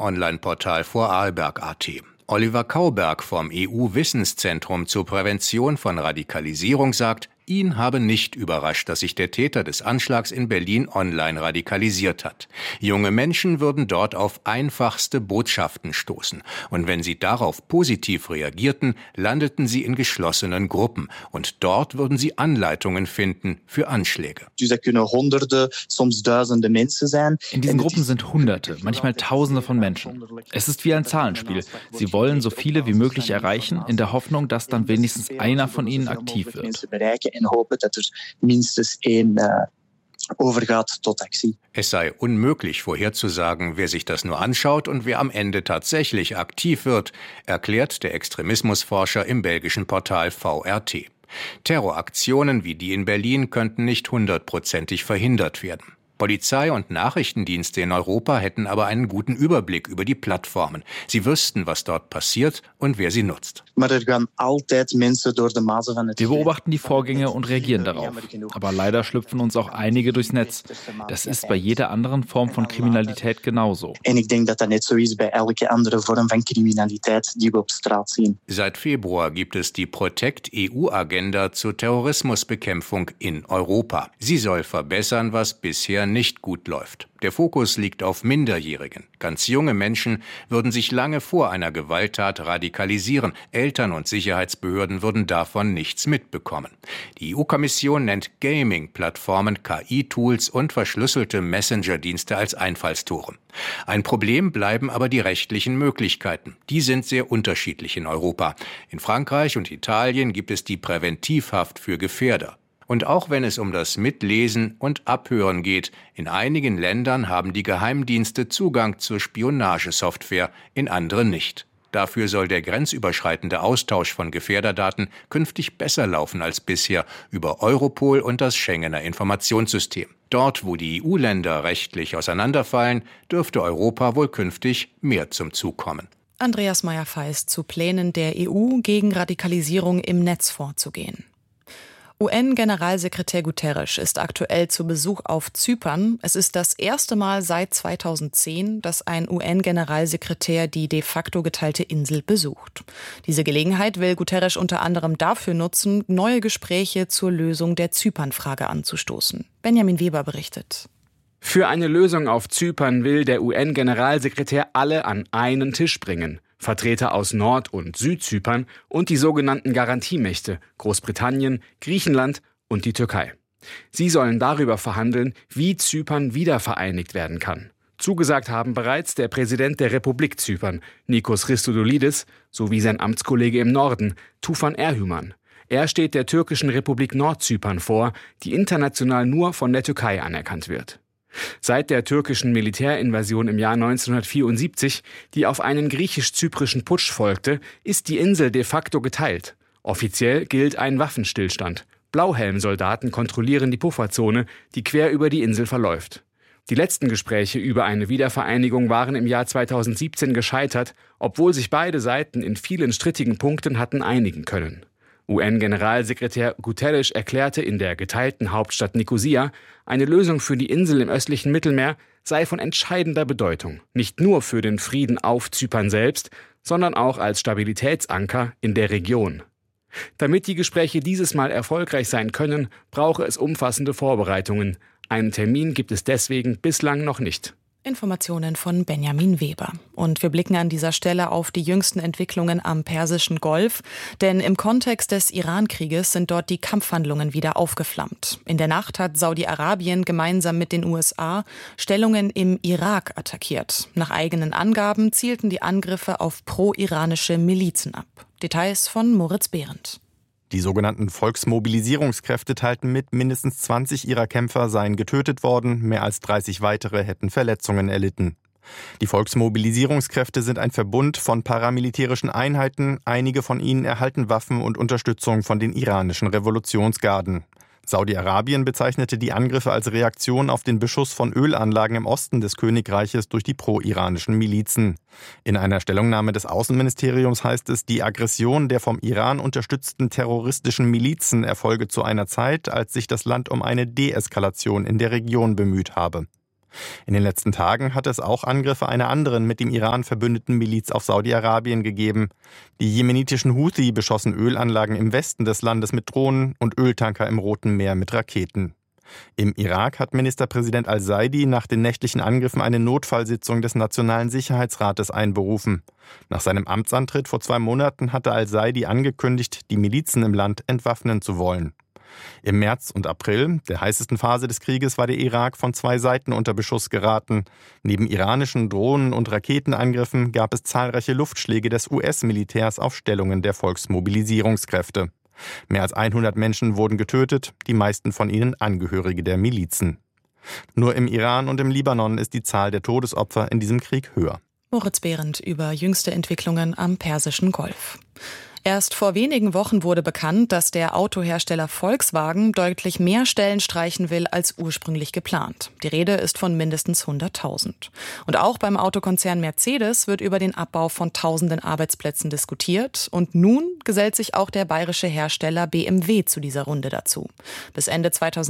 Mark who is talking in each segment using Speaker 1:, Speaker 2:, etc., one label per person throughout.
Speaker 1: Onlineportal Vorarlberg.at. Oliver Kauberg vom EU-Wissenszentrum zur Prävention von Radikalisierung sagt, ihn habe nicht überrascht, dass sich der Täter des Anschlags in Berlin online radikalisiert hat. Junge Menschen würden dort auf einfachste Botschaften stoßen. Und wenn sie darauf positiv reagierten, landeten sie in geschlossenen Gruppen. Und dort würden sie Anleitungen finden für Anschläge.
Speaker 2: In diesen Gruppen sind Hunderte, manchmal Tausende von Menschen. Es ist wie ein Zahlenspiel. Sie wollen so viele wie möglich erreichen, in der Hoffnung, dass dann wenigstens einer von ihnen aktiv wird.
Speaker 3: En hopen dat minstens één overgaat tot actie.
Speaker 1: Es sei unmöglich vorherzusagen, wer sich das nur anschaut und wer am Ende tatsächlich aktiv wird, erklärt der Extremismusforscher im belgischen Portal VRT. Terroraktionen wie die in Berlin könnten nicht 100%ig verhindert werden. Polizei und Nachrichtendienste in Europa hätten aber einen guten Überblick über die Plattformen. Sie wüssten, was dort passiert und wer sie nutzt.
Speaker 2: Wir beobachten die Vorgänge und reagieren darauf. Aber leider schlüpfen uns auch einige durchs Netz. Das ist bei jeder anderen Form von Kriminalität genauso.
Speaker 3: En ik denk dat dat net zo is bij elke andere vorm van criminaliteit die we op straat zien.
Speaker 1: Seit Februar gibt es die Protect-EU-Agenda zur Terrorismusbekämpfung in Europa. Sie soll verbessern, was bisher nicht gut läuft. Der Fokus liegt auf Minderjährigen. Ganz junge Menschen würden sich lange vor einer Gewalttat radikalisieren. Eltern und Sicherheitsbehörden würden davon nichts mitbekommen. Die EU-Kommission nennt Gaming-Plattformen, KI-Tools und verschlüsselte Messenger-Dienste als Einfallstore. Ein Problem bleiben aber die rechtlichen Möglichkeiten. Die sind sehr unterschiedlich in Europa. In Frankreich und Italien gibt es die Präventivhaft für Gefährder. Und auch wenn es um das Mitlesen und Abhören geht, in einigen Ländern haben die Geheimdienste Zugang zur Spionagesoftware, in anderen nicht. Dafür soll der grenzüberschreitende Austausch von Gefährderdaten künftig besser laufen als bisher über Europol und das Schengener Informationssystem. Dort, wo die EU-Länder rechtlich auseinanderfallen, dürfte Europa wohl künftig mehr zum Zug kommen.
Speaker 4: Andreas Meyer-Feist zu Plänen der EU, gegen Radikalisierung im Netz vorzugehen. UN-Generalsekretär Guterres ist aktuell zu Besuch auf Zypern. Es ist das erste Mal seit 2010, dass ein UN-Generalsekretär die de facto geteilte Insel besucht. Diese Gelegenheit will Guterres unter anderem dafür nutzen, neue Gespräche zur Lösung der Zypern-Frage anzustoßen. Benjamin Weber berichtet.
Speaker 5: Für eine Lösung auf Zypern will der UN-Generalsekretär alle an einen Tisch bringen. Vertreter aus Nord- und Südzypern und die sogenannten Garantiemächte Großbritannien, Griechenland und die Türkei. Sie sollen darüber verhandeln, wie Zypern wiedervereinigt werden kann. Zugesagt haben bereits der Präsident der Republik Zypern, Nikos Christodoulidis, sowie sein Amtskollege im Norden, Tufan Erhüman. Er steht der türkischen Republik Nordzypern vor, die international nur von der Türkei anerkannt wird. Seit der türkischen Militärinvasion im Jahr 1974, die auf einen griechisch-zyprischen Putsch folgte, ist die Insel de facto geteilt. Offiziell gilt ein Waffenstillstand. Blauhelmsoldaten kontrollieren die Pufferzone, die quer über die Insel verläuft. Die letzten Gespräche über eine Wiedervereinigung waren im Jahr 2017 gescheitert, obwohl sich beide Seiten in vielen strittigen Punkten hatten einigen können. UN-Generalsekretär Guterres erklärte in der geteilten Hauptstadt Nikosia, eine Lösung für die Insel im östlichen Mittelmeer sei von entscheidender Bedeutung, nicht nur für den Frieden auf Zypern selbst, sondern auch als Stabilitätsanker in der Region. Damit die Gespräche dieses Mal erfolgreich sein können, brauche es umfassende Vorbereitungen. Einen Termin gibt es deswegen bislang noch nicht.
Speaker 4: Informationen von Benjamin Weber. Und wir blicken an dieser Stelle auf die jüngsten Entwicklungen am Persischen Golf, denn im Kontext des Iran-Krieges sind dort die Kampfhandlungen wieder aufgeflammt. In der Nacht hat Saudi-Arabien gemeinsam mit den USA Stellungen im Irak attackiert. Nach eigenen Angaben zielten die Angriffe auf pro-iranische Milizen ab. Details von Moritz Behrendt.
Speaker 6: Die sogenannten Volksmobilisierungskräfte teilten mit, mindestens 20 ihrer Kämpfer seien getötet worden, mehr als 30 weitere hätten Verletzungen erlitten. Die Volksmobilisierungskräfte sind ein Verbund von paramilitärischen Einheiten, einige von ihnen erhalten Waffen und Unterstützung von den iranischen Revolutionsgarden. Saudi-Arabien bezeichnete die Angriffe als Reaktion auf den Beschuss von Ölanlagen im Osten des Königreiches durch die pro-iranischen Milizen. In einer Stellungnahme des Außenministeriums heißt es, die Aggression der vom Iran unterstützten terroristischen Milizen erfolge zu einer Zeit, als sich das Land um eine Deeskalation in der Region bemüht habe. In den letzten Tagen hat es auch Angriffe einer anderen mit dem Iran verbündeten Miliz auf Saudi-Arabien gegeben. Die jemenitischen Houthi beschossen Ölanlagen im Westen des Landes mit Drohnen und Öltanker im Roten Meer mit Raketen. Im Irak hat Ministerpräsident al-Saidi nach den nächtlichen Angriffen eine Notfallsitzung des Nationalen Sicherheitsrates einberufen. Nach seinem Amtsantritt vor 2 Monaten hatte al-Saidi angekündigt, die Milizen im Land entwaffnen zu wollen. Im März und April, der heißesten Phase des Krieges, war der Irak von 2 Seiten unter Beschuss geraten. Neben iranischen Drohnen- und Raketenangriffen gab es zahlreiche Luftschläge des US-Militärs auf Stellungen der Volksmobilisierungskräfte. Mehr als 100 Menschen wurden getötet, die meisten von ihnen Angehörige der Milizen. Nur im Iran und im Libanon ist die Zahl der Todesopfer in diesem Krieg höher.
Speaker 4: Moritz Behrendt über jüngste Entwicklungen am Persischen Golf. Erst vor wenigen Wochen wurde bekannt, dass der Autohersteller Volkswagen deutlich mehr Stellen streichen will als ursprünglich geplant. Die Rede ist von mindestens 100.000. Und auch beim Autokonzern Mercedes wird über den Abbau von tausenden Arbeitsplätzen diskutiert. Und nun gesellt sich auch der bayerische Hersteller BMW zu dieser Runde dazu. Bis Ende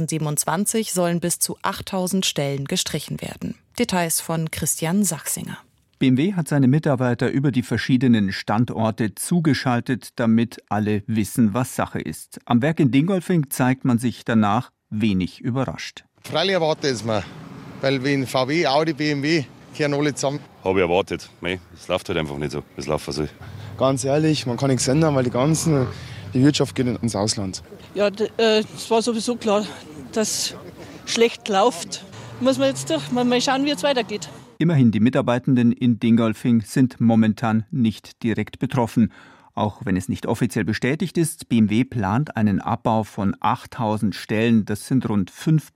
Speaker 4: 2027 sollen bis zu 8.000 Stellen gestrichen werden. Details von Christian Sachsinger.
Speaker 7: BMW hat seine Mitarbeiter über die verschiedenen Standorte zugeschaltet, damit alle wissen, was Sache ist. Am Werk in Dingolfing zeigt man sich danach wenig überrascht.
Speaker 8: Freilich erwartet es mir, weil wenn VW, Audi, BMW kehren alle zusammen.
Speaker 9: Habe ich erwartet. Es läuft halt einfach nicht so, wie es laufen soll.
Speaker 8: Ganz ehrlich, man kann nichts ändern, weil die Wirtschaft geht ins Ausland.
Speaker 10: Ja, es war sowieso klar, dass es schlecht läuft. Muss man jetzt durch, mal schauen, wie es weitergeht.
Speaker 7: Immerhin, die Mitarbeitenden in Dingolfing sind momentan nicht direkt betroffen. Auch wenn es nicht offiziell bestätigt ist, BMW plant einen Abbau von 8.000 Stellen. Das sind rund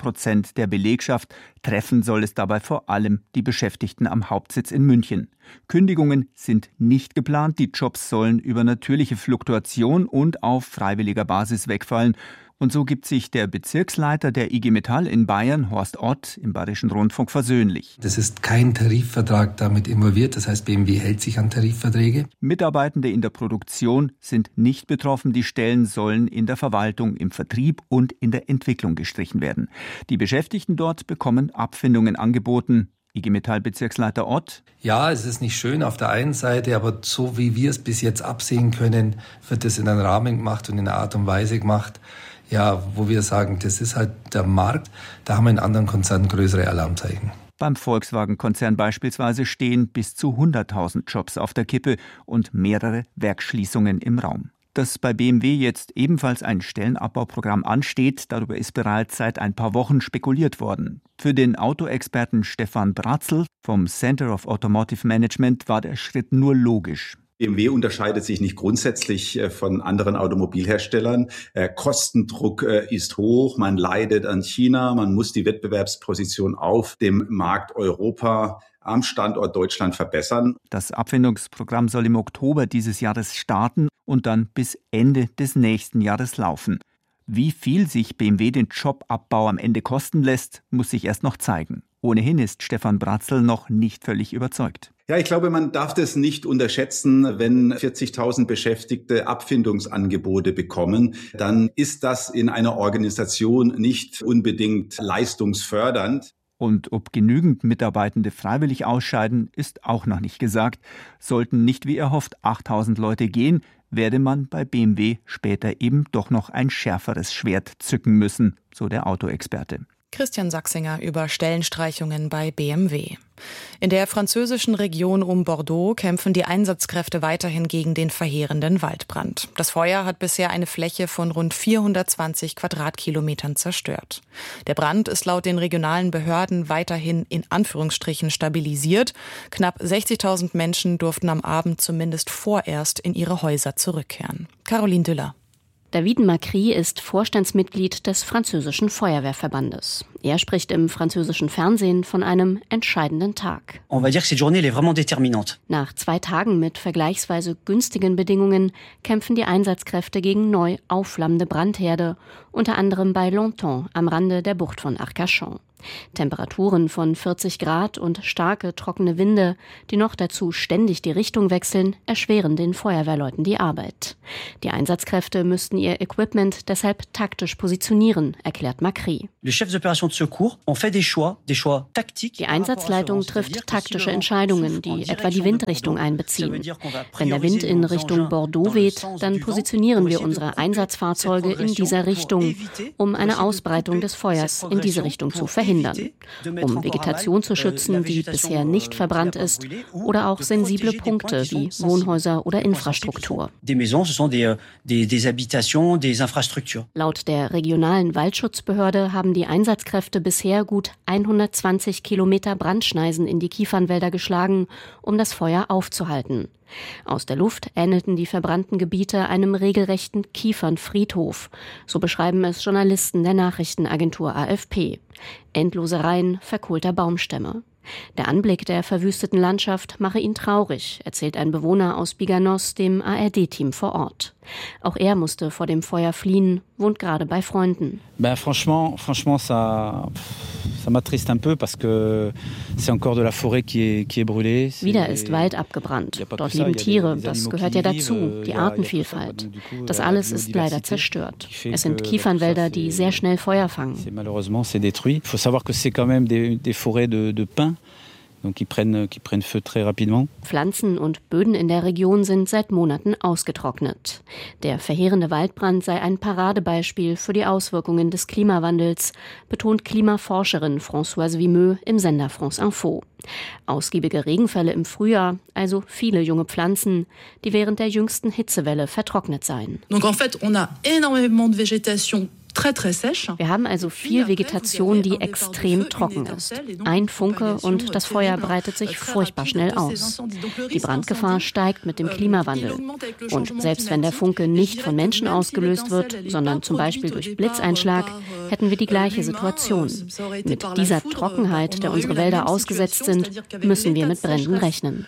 Speaker 7: 5% der Belegschaft. Treffen soll es dabei vor allem die Beschäftigten am Hauptsitz in München. Kündigungen sind nicht geplant. Die Jobs sollen über natürliche Fluktuation und auf freiwilliger Basis wegfallen. Und so gibt sich der Bezirksleiter der IG Metall in Bayern, Horst Ott, im Bayerischen Rundfunk versöhnlich.
Speaker 11: Das ist kein Tarifvertrag damit involviert, das heißt BMW hält sich an Tarifverträge.
Speaker 7: Mitarbeitende in der Produktion sind nicht betroffen, die Stellen sollen in der Verwaltung, im Vertrieb und in der Entwicklung gestrichen werden. Die Beschäftigten dort bekommen Abfindungen angeboten. IG Metall-Bezirksleiter Ott.
Speaker 11: Ja, es ist nicht schön auf der einen Seite, aber so wie wir es bis jetzt absehen können, wird es in einem Rahmen gemacht und in einer Art und Weise gemacht, ja, wo wir sagen, das ist halt der Markt, da haben wir in anderen Konzernen größere Alarmzeichen.
Speaker 7: Beim Volkswagen-Konzern beispielsweise stehen bis zu 100.000 Jobs auf der Kippe und mehrere Werksschließungen im Raum. Dass bei BMW jetzt ebenfalls ein Stellenabbauprogramm ansteht, darüber ist bereits seit ein paar Wochen spekuliert worden. Für den Autoexperten Stefan Bratzl vom Center of Automotive Management war der Schritt nur logisch.
Speaker 12: BMW unterscheidet sich nicht grundsätzlich von anderen Automobilherstellern. Kostendruck ist hoch, man leidet an China, man muss die Wettbewerbsposition auf dem Markt Europa am Standort Deutschland verbessern.
Speaker 7: Das Abfindungsprogramm soll im Oktober dieses Jahres starten und dann bis Ende des nächsten Jahres laufen. Wie viel sich BMW den Jobabbau am Ende kosten lässt, muss sich erst noch zeigen. Ohnehin ist Stefan Bratzl noch nicht völlig überzeugt.
Speaker 12: Ja, ich glaube, man darf das nicht unterschätzen. Wenn 40.000 Beschäftigte Abfindungsangebote bekommen, dann ist das in einer Organisation nicht unbedingt leistungsfördernd.
Speaker 7: Und ob genügend Mitarbeitende freiwillig ausscheiden, ist auch noch nicht gesagt. Sollten nicht wie erhofft 8.000 Leute gehen, werde man bei BMW später eben doch noch ein schärferes Schwert zücken müssen, so der Autoexperte.
Speaker 4: Christian Sachsinger über Stellenstreichungen bei BMW. In der französischen Region um Bordeaux kämpfen die Einsatzkräfte weiterhin gegen den verheerenden Waldbrand. Das Feuer hat bisher eine Fläche von rund 420 Quadratkilometern zerstört. Der Brand ist laut den regionalen Behörden weiterhin in Anführungsstrichen stabilisiert. Knapp 60.000 Menschen durften am Abend zumindest vorerst in ihre Häuser zurückkehren. Caroline Düller.
Speaker 13: David Macri ist Vorstandsmitglied des französischen Feuerwehrverbandes. Er spricht im französischen Fernsehen von einem entscheidenden Tag. Nach 2 Tagen mit vergleichsweise günstigen Bedingungen kämpfen die Einsatzkräfte gegen neu aufflammende Brandherde, unter anderem bei Longtemps am Rande der Bucht von Arcachon. Temperaturen von 40 Grad und starke, trockene Winde, die noch dazu ständig die Richtung wechseln, erschweren den Feuerwehrleuten die Arbeit. Die Einsatzkräfte müssten ihr Equipment deshalb taktisch positionieren, erklärt Macri. Die Einsatzleitung trifft taktische Entscheidungen, die etwa die Windrichtung einbeziehen. Wenn der Wind in Richtung Bordeaux weht, dann positionieren wir unsere Einsatzfahrzeuge in dieser Richtung, um eine Ausbreitung des Feuers in diese Richtung zu verhindern. Um Vegetation zu schützen, die bisher nicht verbrannt ist, oder auch sensible Punkte wie Wohnhäuser oder Infrastruktur. Laut der regionalen Waldschutzbehörde haben die Einsatzkräfte bisher gut 120 Kilometer Brandschneisen in die Kiefernwälder geschlagen, um das Feuer aufzuhalten. Aus der Luft ähnelten die verbrannten Gebiete einem regelrechten Kiefernfriedhof. So beschreiben es Journalisten der Nachrichtenagentur AFP. Endlose Reihen verkohlter Baumstämme. Der Anblick der verwüsteten Landschaft mache ihn traurig, erzählt ein Bewohner aus Biganos dem ARD-Team vor Ort. Auch er musste vor dem Feuer fliehen, wohnt gerade bei Freunden.
Speaker 14: Franchement, ça m'attriste un peu parce que c'est encore de la forêt qui est brûlée.
Speaker 13: Wieder ist Wald abgebrannt. Dort leben Tiere, das gehört ja dazu, die Artenvielfalt. Das alles ist leider zerstört. Es sind Kiefernwälder, die sehr schnell Feuer fangen.
Speaker 14: Malheureusement, c'est détruit. Il faut savoir que c'est quand même des forêts de pins. Qui prennent feu très rapidement.
Speaker 13: Pflanzen und Böden in der Region sind seit Monaten ausgetrocknet. Der verheerende Waldbrand sei ein Paradebeispiel für die Auswirkungen des Klimawandels, betont Klimaforscherin Françoise Vimeux im Sender France Info. Ausgiebige Regenfälle im Frühjahr, also viele junge Pflanzen, die während der jüngsten Hitzewelle vertrocknet seien.
Speaker 15: Donc en fait, on a énormément de végétation.
Speaker 13: Wir haben also viel Vegetation, die extrem trocken ist. Ein Funke und das Feuer breitet sich furchtbar schnell aus. Die Brandgefahr steigt mit dem Klimawandel. Und selbst wenn der Funke nicht von Menschen ausgelöst wird, sondern zum Beispiel durch Blitzeinschlag, hätten wir die gleiche Situation. Mit dieser Trockenheit, der unsere Wälder ausgesetzt sind, müssen wir mit Bränden rechnen.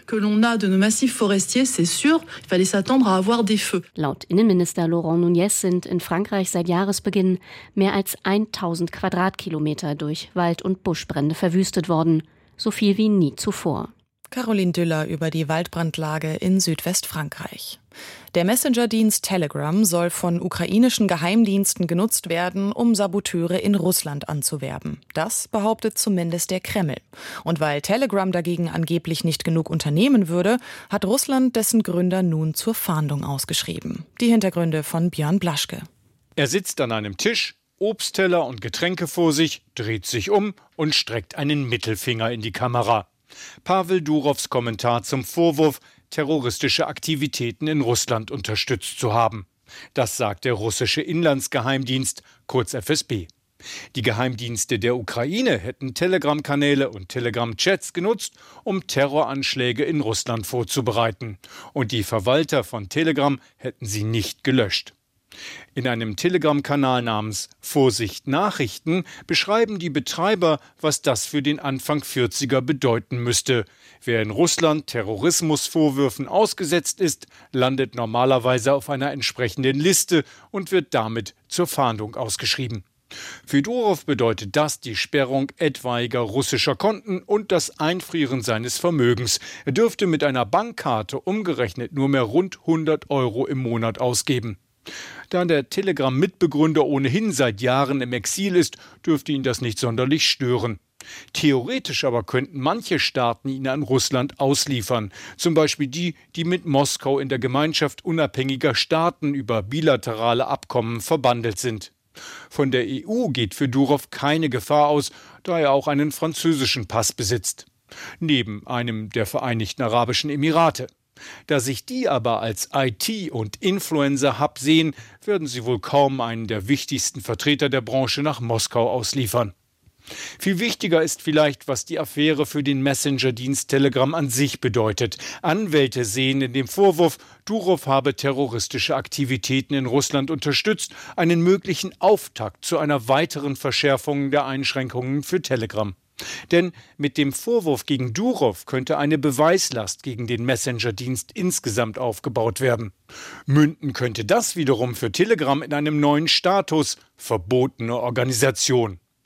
Speaker 13: Laut Innenminister Laurent Nunez sind in Frankreich seit Jahresbeginn mehr als 1000 Quadratkilometer durch Wald- und Buschbrände verwüstet worden, so viel wie nie zuvor.
Speaker 4: Caroline Düller über die Waldbrandlage in Südwestfrankreich. Der Messenger-Dienst Telegram soll von ukrainischen Geheimdiensten genutzt werden, um Saboteure in Russland anzuwerben. Das behauptet zumindest der Kreml. Und weil Telegram dagegen angeblich nicht genug unternehmen würde, hat Russland dessen Gründer nun zur Fahndung ausgeschrieben. Die Hintergründe von Björn Blaschke.
Speaker 16: Er sitzt an einem Tisch, Obstteller und Getränke vor sich, dreht sich um und streckt einen Mittelfinger in die Kamera. Pawel Durows Kommentar zum Vorwurf, terroristische Aktivitäten in Russland unterstützt zu haben. Das sagt der russische Inlandsgeheimdienst, kurz FSB. Die Geheimdienste der Ukraine hätten Telegram-Kanäle und Telegram-Chats genutzt, um Terroranschläge in Russland vorzubereiten. Und die Verwalter von Telegram hätten sie nicht gelöscht. In einem Telegram-Kanal namens Vorsicht Nachrichten beschreiben die Betreiber, was das für den Anfang 40er bedeuten müsste. Wer in Russland Terrorismusvorwürfen ausgesetzt ist, landet normalerweise auf einer entsprechenden Liste und wird damit zur Fahndung ausgeschrieben. Für Durow bedeutet das die Sperrung etwaiger russischer Konten und das Einfrieren seines Vermögens. Er dürfte mit einer Bankkarte umgerechnet nur mehr rund 100 € im Monat ausgeben. Da der Telegram-Mitbegründer ohnehin seit Jahren im Exil ist, dürfte ihn das nicht sonderlich stören. Theoretisch aber könnten manche Staaten ihn an Russland ausliefern. Zum Beispiel die, die mit Moskau in der Gemeinschaft unabhängiger Staaten über bilaterale Abkommen verbandelt sind. Von der EU geht für Durow keine Gefahr aus, da er auch einen französischen Pass besitzt. Neben einem der Vereinigten Arabischen Emirate. Da sich die aber als IT- und Influencer-Hub sehen, werden sie wohl kaum einen der wichtigsten Vertreter der Branche nach Moskau ausliefern. Viel wichtiger ist vielleicht, was die Affäre für den Messenger-Dienst Telegram an sich bedeutet. Anwälte sehen in dem Vorwurf, Durow habe terroristische Aktivitäten in Russland unterstützt, einen möglichen Auftakt zu einer weiteren Verschärfung der Einschränkungen für Telegram. Denn mit dem Vorwurf gegen Durow könnte eine Beweislast gegen den Messenger-Dienst insgesamt aufgebaut werden. Münden könnte das wiederum für Telegram in einem neuen Status, verbotene Organisation.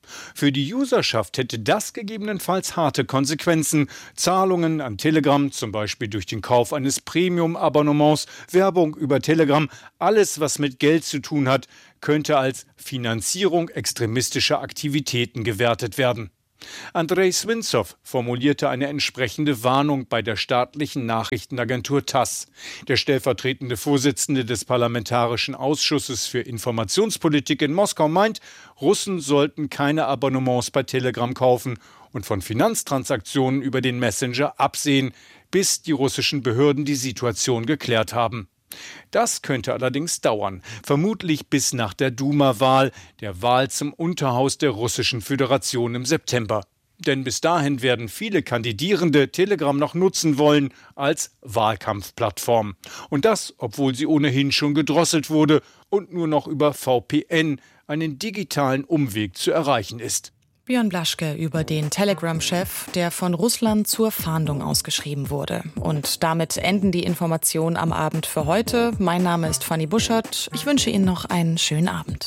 Speaker 16: Für die Userschaft hätte das gegebenenfalls harte Konsequenzen. Zahlungen an Telegram, zum Beispiel durch den Kauf eines Premium-Abonnements, Werbung über Telegram, alles, was mit Geld zu tun hat, könnte als Finanzierung extremistischer Aktivitäten gewertet werden. Andrei Swintzow formulierte eine entsprechende Warnung bei der staatlichen Nachrichtenagentur TASS. Der stellvertretende Vorsitzende des Parlamentarischen Ausschusses für Informationspolitik in Moskau meint, Russen sollten keine Abonnements bei Telegram kaufen und von Finanztransaktionen über den Messenger absehen, bis die russischen Behörden die Situation geklärt haben. Das könnte allerdings dauern, vermutlich bis nach der Duma-Wahl, der Wahl zum Unterhaus der Russischen Föderation im September. Denn bis dahin werden viele Kandidierende Telegram noch nutzen wollen als Wahlkampfplattform. Und das, obwohl sie ohnehin schon gedrosselt wurde und nur noch über VPN, einen digitalen Umweg, zu erreichen ist.
Speaker 4: Björn Blaschke über den Telegram-Chef, der von Russland zur Fahndung ausgeschrieben wurde. Und damit enden die Informationen am Abend für heute. Mein Name ist Fanny Buschert. Ich wünsche Ihnen noch einen schönen Abend.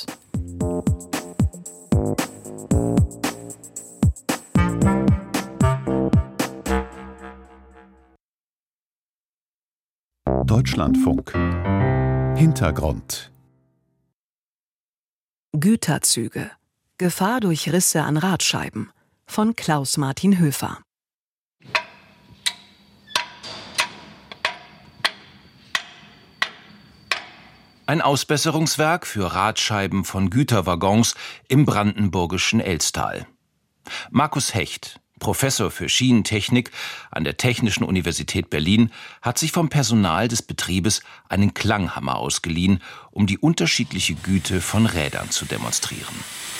Speaker 17: Deutschlandfunk. Hintergrund.
Speaker 18: Güterzüge. Gefahr durch Risse an Radscheiben von Klaus Martin Höfer.
Speaker 19: Ein Ausbesserungswerk für Radscheiben von Güterwaggons im brandenburgischen Elstal. Markus Hecht, Professor für Schienentechnik an der Technischen Universität Berlin, hat sich vom Personal des Betriebes einen Klanghammer ausgeliehen, um die unterschiedliche Güte von Rädern zu demonstrieren.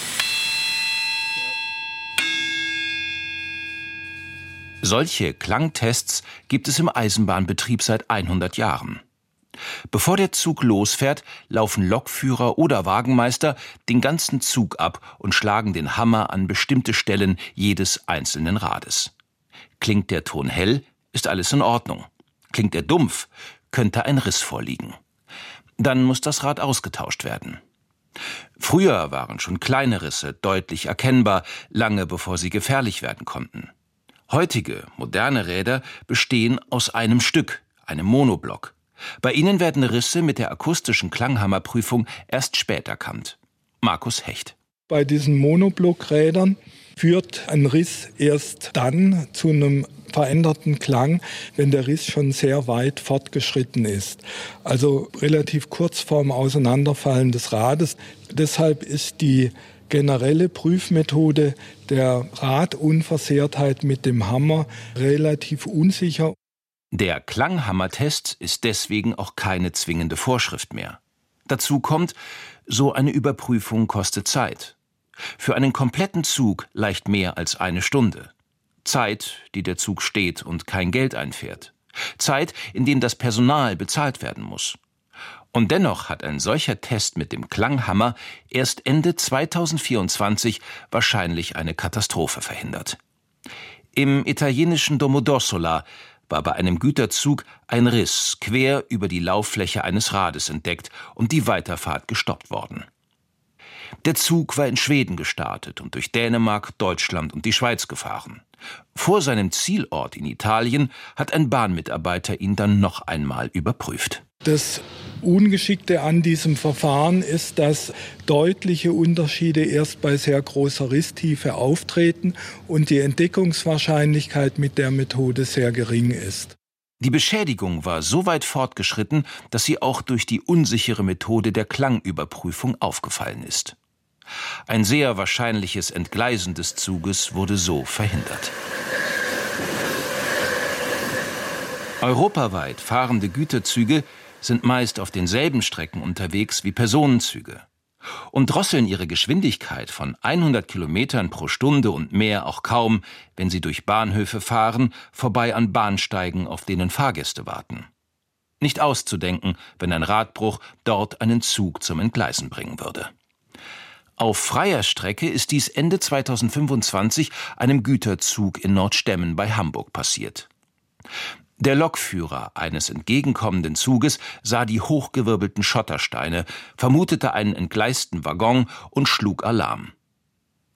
Speaker 19: Solche Klangtests gibt es im Eisenbahnbetrieb seit 100 Jahren. Bevor der Zug losfährt, laufen Lokführer oder Wagenmeister den ganzen Zug ab und schlagen den Hammer an bestimmte Stellen jedes einzelnen Rades. Klingt der Ton hell, ist alles in Ordnung. Klingt er dumpf, könnte ein Riss vorliegen. Dann muss das Rad ausgetauscht werden. Früher waren schon kleine Risse deutlich erkennbar, lange bevor sie gefährlich werden konnten. Heutige, moderne Räder bestehen aus einem Stück, einem Monoblock. Bei ihnen werden Risse mit der akustischen Klanghammerprüfung erst spät erkannt. Markus Hecht.
Speaker 20: Bei diesen Monoblockrädern führt ein Riss erst dann zu einem veränderten Klang, wenn der Riss schon sehr weit fortgeschritten ist. Also relativ kurz vorm Auseinanderfallen des Rades. Deshalb ist die generelle Prüfmethode der Radunversehrtheit mit dem Hammer relativ unsicher.
Speaker 19: Der Klanghammertest ist deswegen auch keine zwingende Vorschrift mehr. Dazu kommt, so eine Überprüfung kostet Zeit. Für einen kompletten Zug leicht mehr als eine Stunde. Zeit, die der Zug steht und kein Geld einfährt. Zeit, in dem das Personal bezahlt werden muss. Und dennoch hat ein solcher Test mit dem Klanghammer erst Ende 2024 wahrscheinlich eine Katastrophe verhindert. Im italienischen Domodossola war bei einem Güterzug ein Riss quer über die Lauffläche eines Rades entdeckt und die Weiterfahrt gestoppt worden. Der Zug war in Schweden gestartet und durch Dänemark, Deutschland und die Schweiz gefahren. Vor seinem Zielort in Italien hat ein Bahnmitarbeiter ihn dann noch einmal überprüft.
Speaker 20: Das Ungeschickte an diesem Verfahren ist, dass deutliche Unterschiede erst bei sehr großer Risstiefe auftreten und die Entdeckungswahrscheinlichkeit mit der Methode sehr gering ist.
Speaker 19: Die Beschädigung war so weit fortgeschritten, dass sie auch durch die unsichere Methode der Klangüberprüfung aufgefallen ist. Ein sehr wahrscheinliches Entgleisen des Zuges wurde so verhindert. Europaweit fahrende Güterzüge sind meist auf denselben Strecken unterwegs wie Personenzüge und drosseln ihre Geschwindigkeit von 100 Kilometern pro Stunde und mehr auch kaum, wenn sie durch Bahnhöfe fahren, vorbei an Bahnsteigen, auf denen Fahrgäste warten. Nicht auszudenken, wenn ein Radbruch dort einen Zug zum Entgleisen bringen würde. Auf freier Strecke ist dies Ende 2025 einem Güterzug in Nordstemmen bei Hamburg passiert. Der Lokführer eines entgegenkommenden Zuges sah die hochgewirbelten Schottersteine, vermutete einen entgleisten Waggon und schlug Alarm.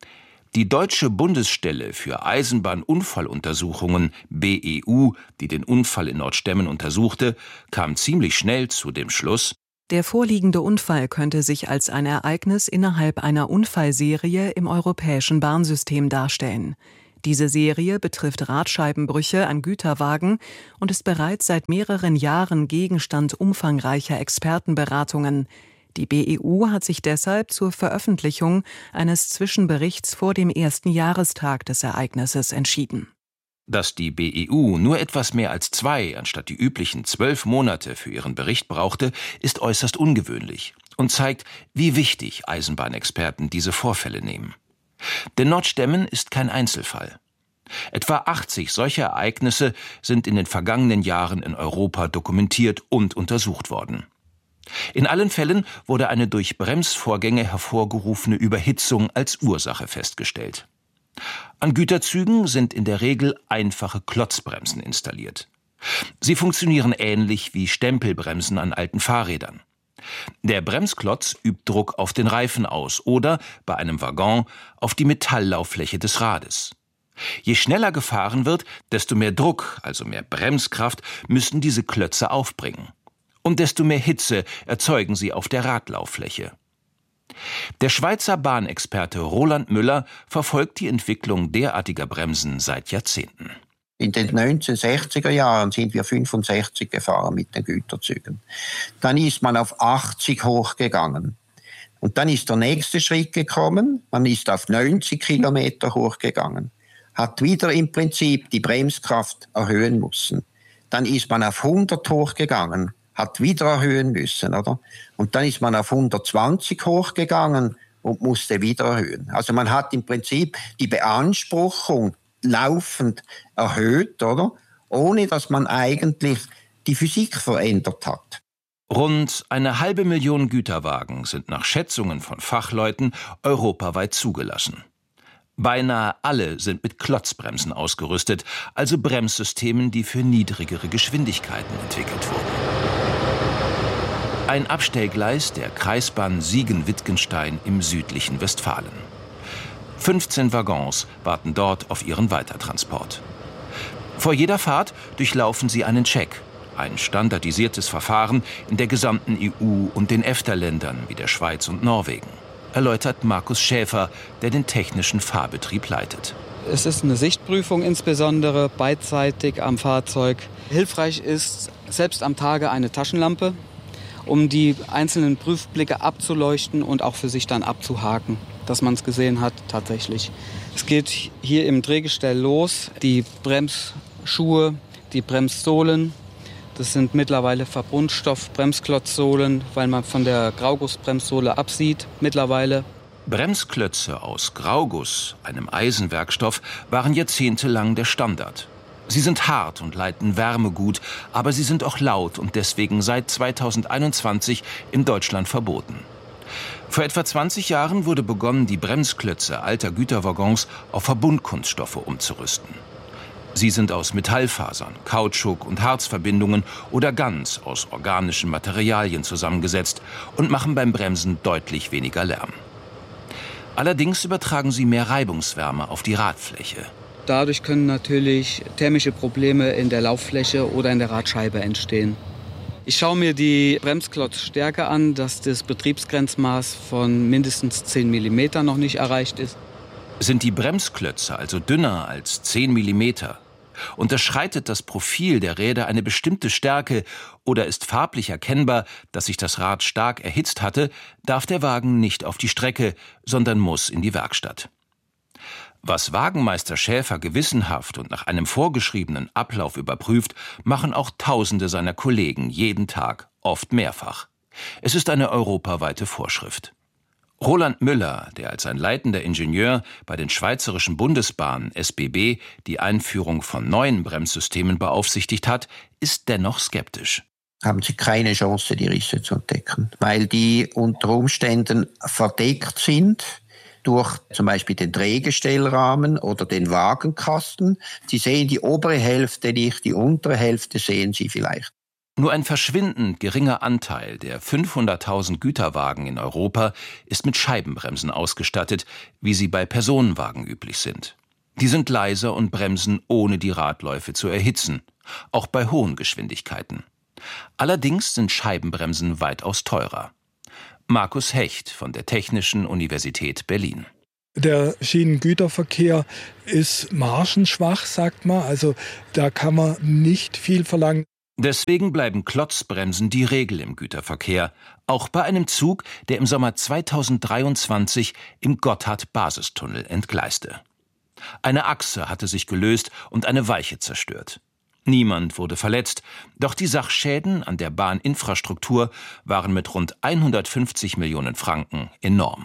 Speaker 19: Die Deutsche Bundesstelle für Eisenbahnunfalluntersuchungen, BEU, die den Unfall in Nordstemmen untersuchte, kam ziemlich schnell zu dem Schluss:
Speaker 18: Der vorliegende Unfall könnte sich als ein Ereignis innerhalb einer Unfallserie im europäischen Bahnsystem darstellen. Diese Serie betrifft Radscheibenbrüche an Güterwagen und ist bereits seit mehreren Jahren Gegenstand umfangreicher Expertenberatungen. Die BEU hat sich deshalb zur Veröffentlichung eines Zwischenberichts vor dem ersten Jahrestag des Ereignisses entschieden.
Speaker 19: Dass die BEU nur etwas mehr als 2 anstatt die üblichen 12 Monate für ihren Bericht brauchte, ist äußerst ungewöhnlich und zeigt, wie wichtig Eisenbahnexperten diese Vorfälle nehmen. Denn Nordstemmen ist kein Einzelfall. Etwa 80 solcher Ereignisse sind in den vergangenen Jahren in Europa dokumentiert und untersucht worden. In allen Fällen wurde eine durch Bremsvorgänge hervorgerufene Überhitzung als Ursache festgestellt. An Güterzügen sind in der Regel einfache Klotzbremsen installiert. Sie funktionieren ähnlich wie Stempelbremsen an alten Fahrrädern. Der Bremsklotz übt Druck auf den Reifen aus oder, bei einem Waggon, auf die Metalllauffläche des Rades. Je schneller gefahren wird, desto mehr Druck, also mehr Bremskraft, müssen diese Klötze aufbringen. Und desto mehr Hitze erzeugen sie auf der Radlauffläche. Der Schweizer Bahnexperte Roland Müller verfolgt die Entwicklung derartiger Bremsen seit Jahrzehnten.
Speaker 21: In den 1960er Jahren sind wir 65 gefahren mit den Güterzügen. Dann ist man auf 80 hochgegangen. Und dann ist der nächste Schritt gekommen, man ist auf 90 Kilometer hochgegangen. Hat wieder im Prinzip die Bremskraft erhöhen müssen. Dann ist man auf 100 hochgegangen. Hat wieder erhöhen müssen, oder? Und dann ist man auf 120 hochgegangen und musste wieder erhöhen. Also man hat im Prinzip die Beanspruchung laufend erhöht, oder? Ohne dass man eigentlich die Physik verändert hat.
Speaker 19: Rund 500.000 Güterwagen sind nach Schätzungen von Fachleuten europaweit zugelassen. Beinahe alle sind mit Klotzbremsen ausgerüstet, also Bremssystemen, die für niedrigere Geschwindigkeiten entwickelt wurden. Ein Abstellgleis der Kreisbahn Siegen-Wittgenstein im südlichen Westfalen. 15 Waggons warten dort auf ihren Weitertransport. Vor jeder Fahrt durchlaufen sie einen Check, ein standardisiertes Verfahren in der gesamten EU und den EFTA-Ländern wie der Schweiz und Norwegen, erläutert Markus Schäfer, der den technischen Fahrbetrieb leitet.
Speaker 14: Es ist eine Sichtprüfung, insbesondere beidseitig am Fahrzeug. Hilfreich ist selbst am Tage eine Taschenlampe, um die einzelnen Prüfblicke abzuleuchten und auch für sich dann abzuhaken, dass man es gesehen hat tatsächlich. Es geht hier im Drehgestell los. Die Bremsschuhe, die Bremssohlen, das sind mittlerweile Verbundstoff-Bremsklotzsohlen, weil man von der Graugussbremssohle absieht mittlerweile.
Speaker 19: Bremsklötze aus Grauguss, einem Eisenwerkstoff, waren jahrzehntelang der Standard. Sie sind hart und leiten Wärme gut, aber sie sind auch laut und deswegen seit 2021 in Deutschland verboten. Vor etwa 20 Jahren wurde begonnen, die Bremsklötze alter Güterwaggons auf Verbundkunststoffe umzurüsten. Sie sind aus Metallfasern, Kautschuk und Harzverbindungen oder ganz aus organischen Materialien zusammengesetzt und machen beim Bremsen deutlich weniger Lärm. Allerdings übertragen sie mehr Reibungswärme auf die Radfläche.
Speaker 14: Dadurch können natürlich thermische Probleme in der Lauffläche oder in der Radscheibe entstehen. Ich schaue mir die Bremsklotzstärke an, dass das Betriebsgrenzmaß von mindestens 10 mm noch nicht erreicht ist.
Speaker 19: Sind die Bremsklötze also dünner als 10 mm? Unterschreitet das Profil der Räder eine bestimmte Stärke oder ist farblich erkennbar, dass sich das Rad stark erhitzt hatte, darf der Wagen nicht auf die Strecke, sondern muss in die Werkstatt. Was Wagenmeister Schäfer gewissenhaft und nach einem vorgeschriebenen Ablauf überprüft, machen auch Tausende seiner Kollegen jeden Tag, oft mehrfach. Es ist eine europaweite Vorschrift. Roland Müller, der als ein leitender Ingenieur bei den Schweizerischen Bundesbahnen SBB die Einführung von neuen Bremssystemen beaufsichtigt hat, ist dennoch skeptisch.
Speaker 21: Haben Sie keine Chance, die Risse zu entdecken, weil die unter Umständen verdeckt sind durch zum Beispiel den Drehgestellrahmen oder den Wagenkasten. Sie sehen die obere Hälfte nicht, die untere Hälfte sehen Sie vielleicht.
Speaker 19: Nur ein verschwindend geringer Anteil der 500.000 Güterwagen in Europa ist mit Scheibenbremsen ausgestattet, wie sie bei Personenwagen üblich sind. Die sind leiser und bremsen, ohne die Radläufe zu erhitzen, auch bei hohen Geschwindigkeiten. Allerdings sind Scheibenbremsen weitaus teurer. Markus Hecht von der Technischen Universität Berlin.
Speaker 20: Der Schienengüterverkehr ist margenschwach, sagt man. Also da kann man nicht viel verlangen.
Speaker 19: Deswegen bleiben Klotzbremsen die Regel im Güterverkehr, auch bei einem Zug, der im Sommer 2023 im Gotthard-Basistunnel entgleiste. Eine Achse hatte sich gelöst und eine Weiche zerstört. Niemand wurde verletzt, doch die Sachschäden an der Bahninfrastruktur waren mit rund 150 Millionen Franken enorm.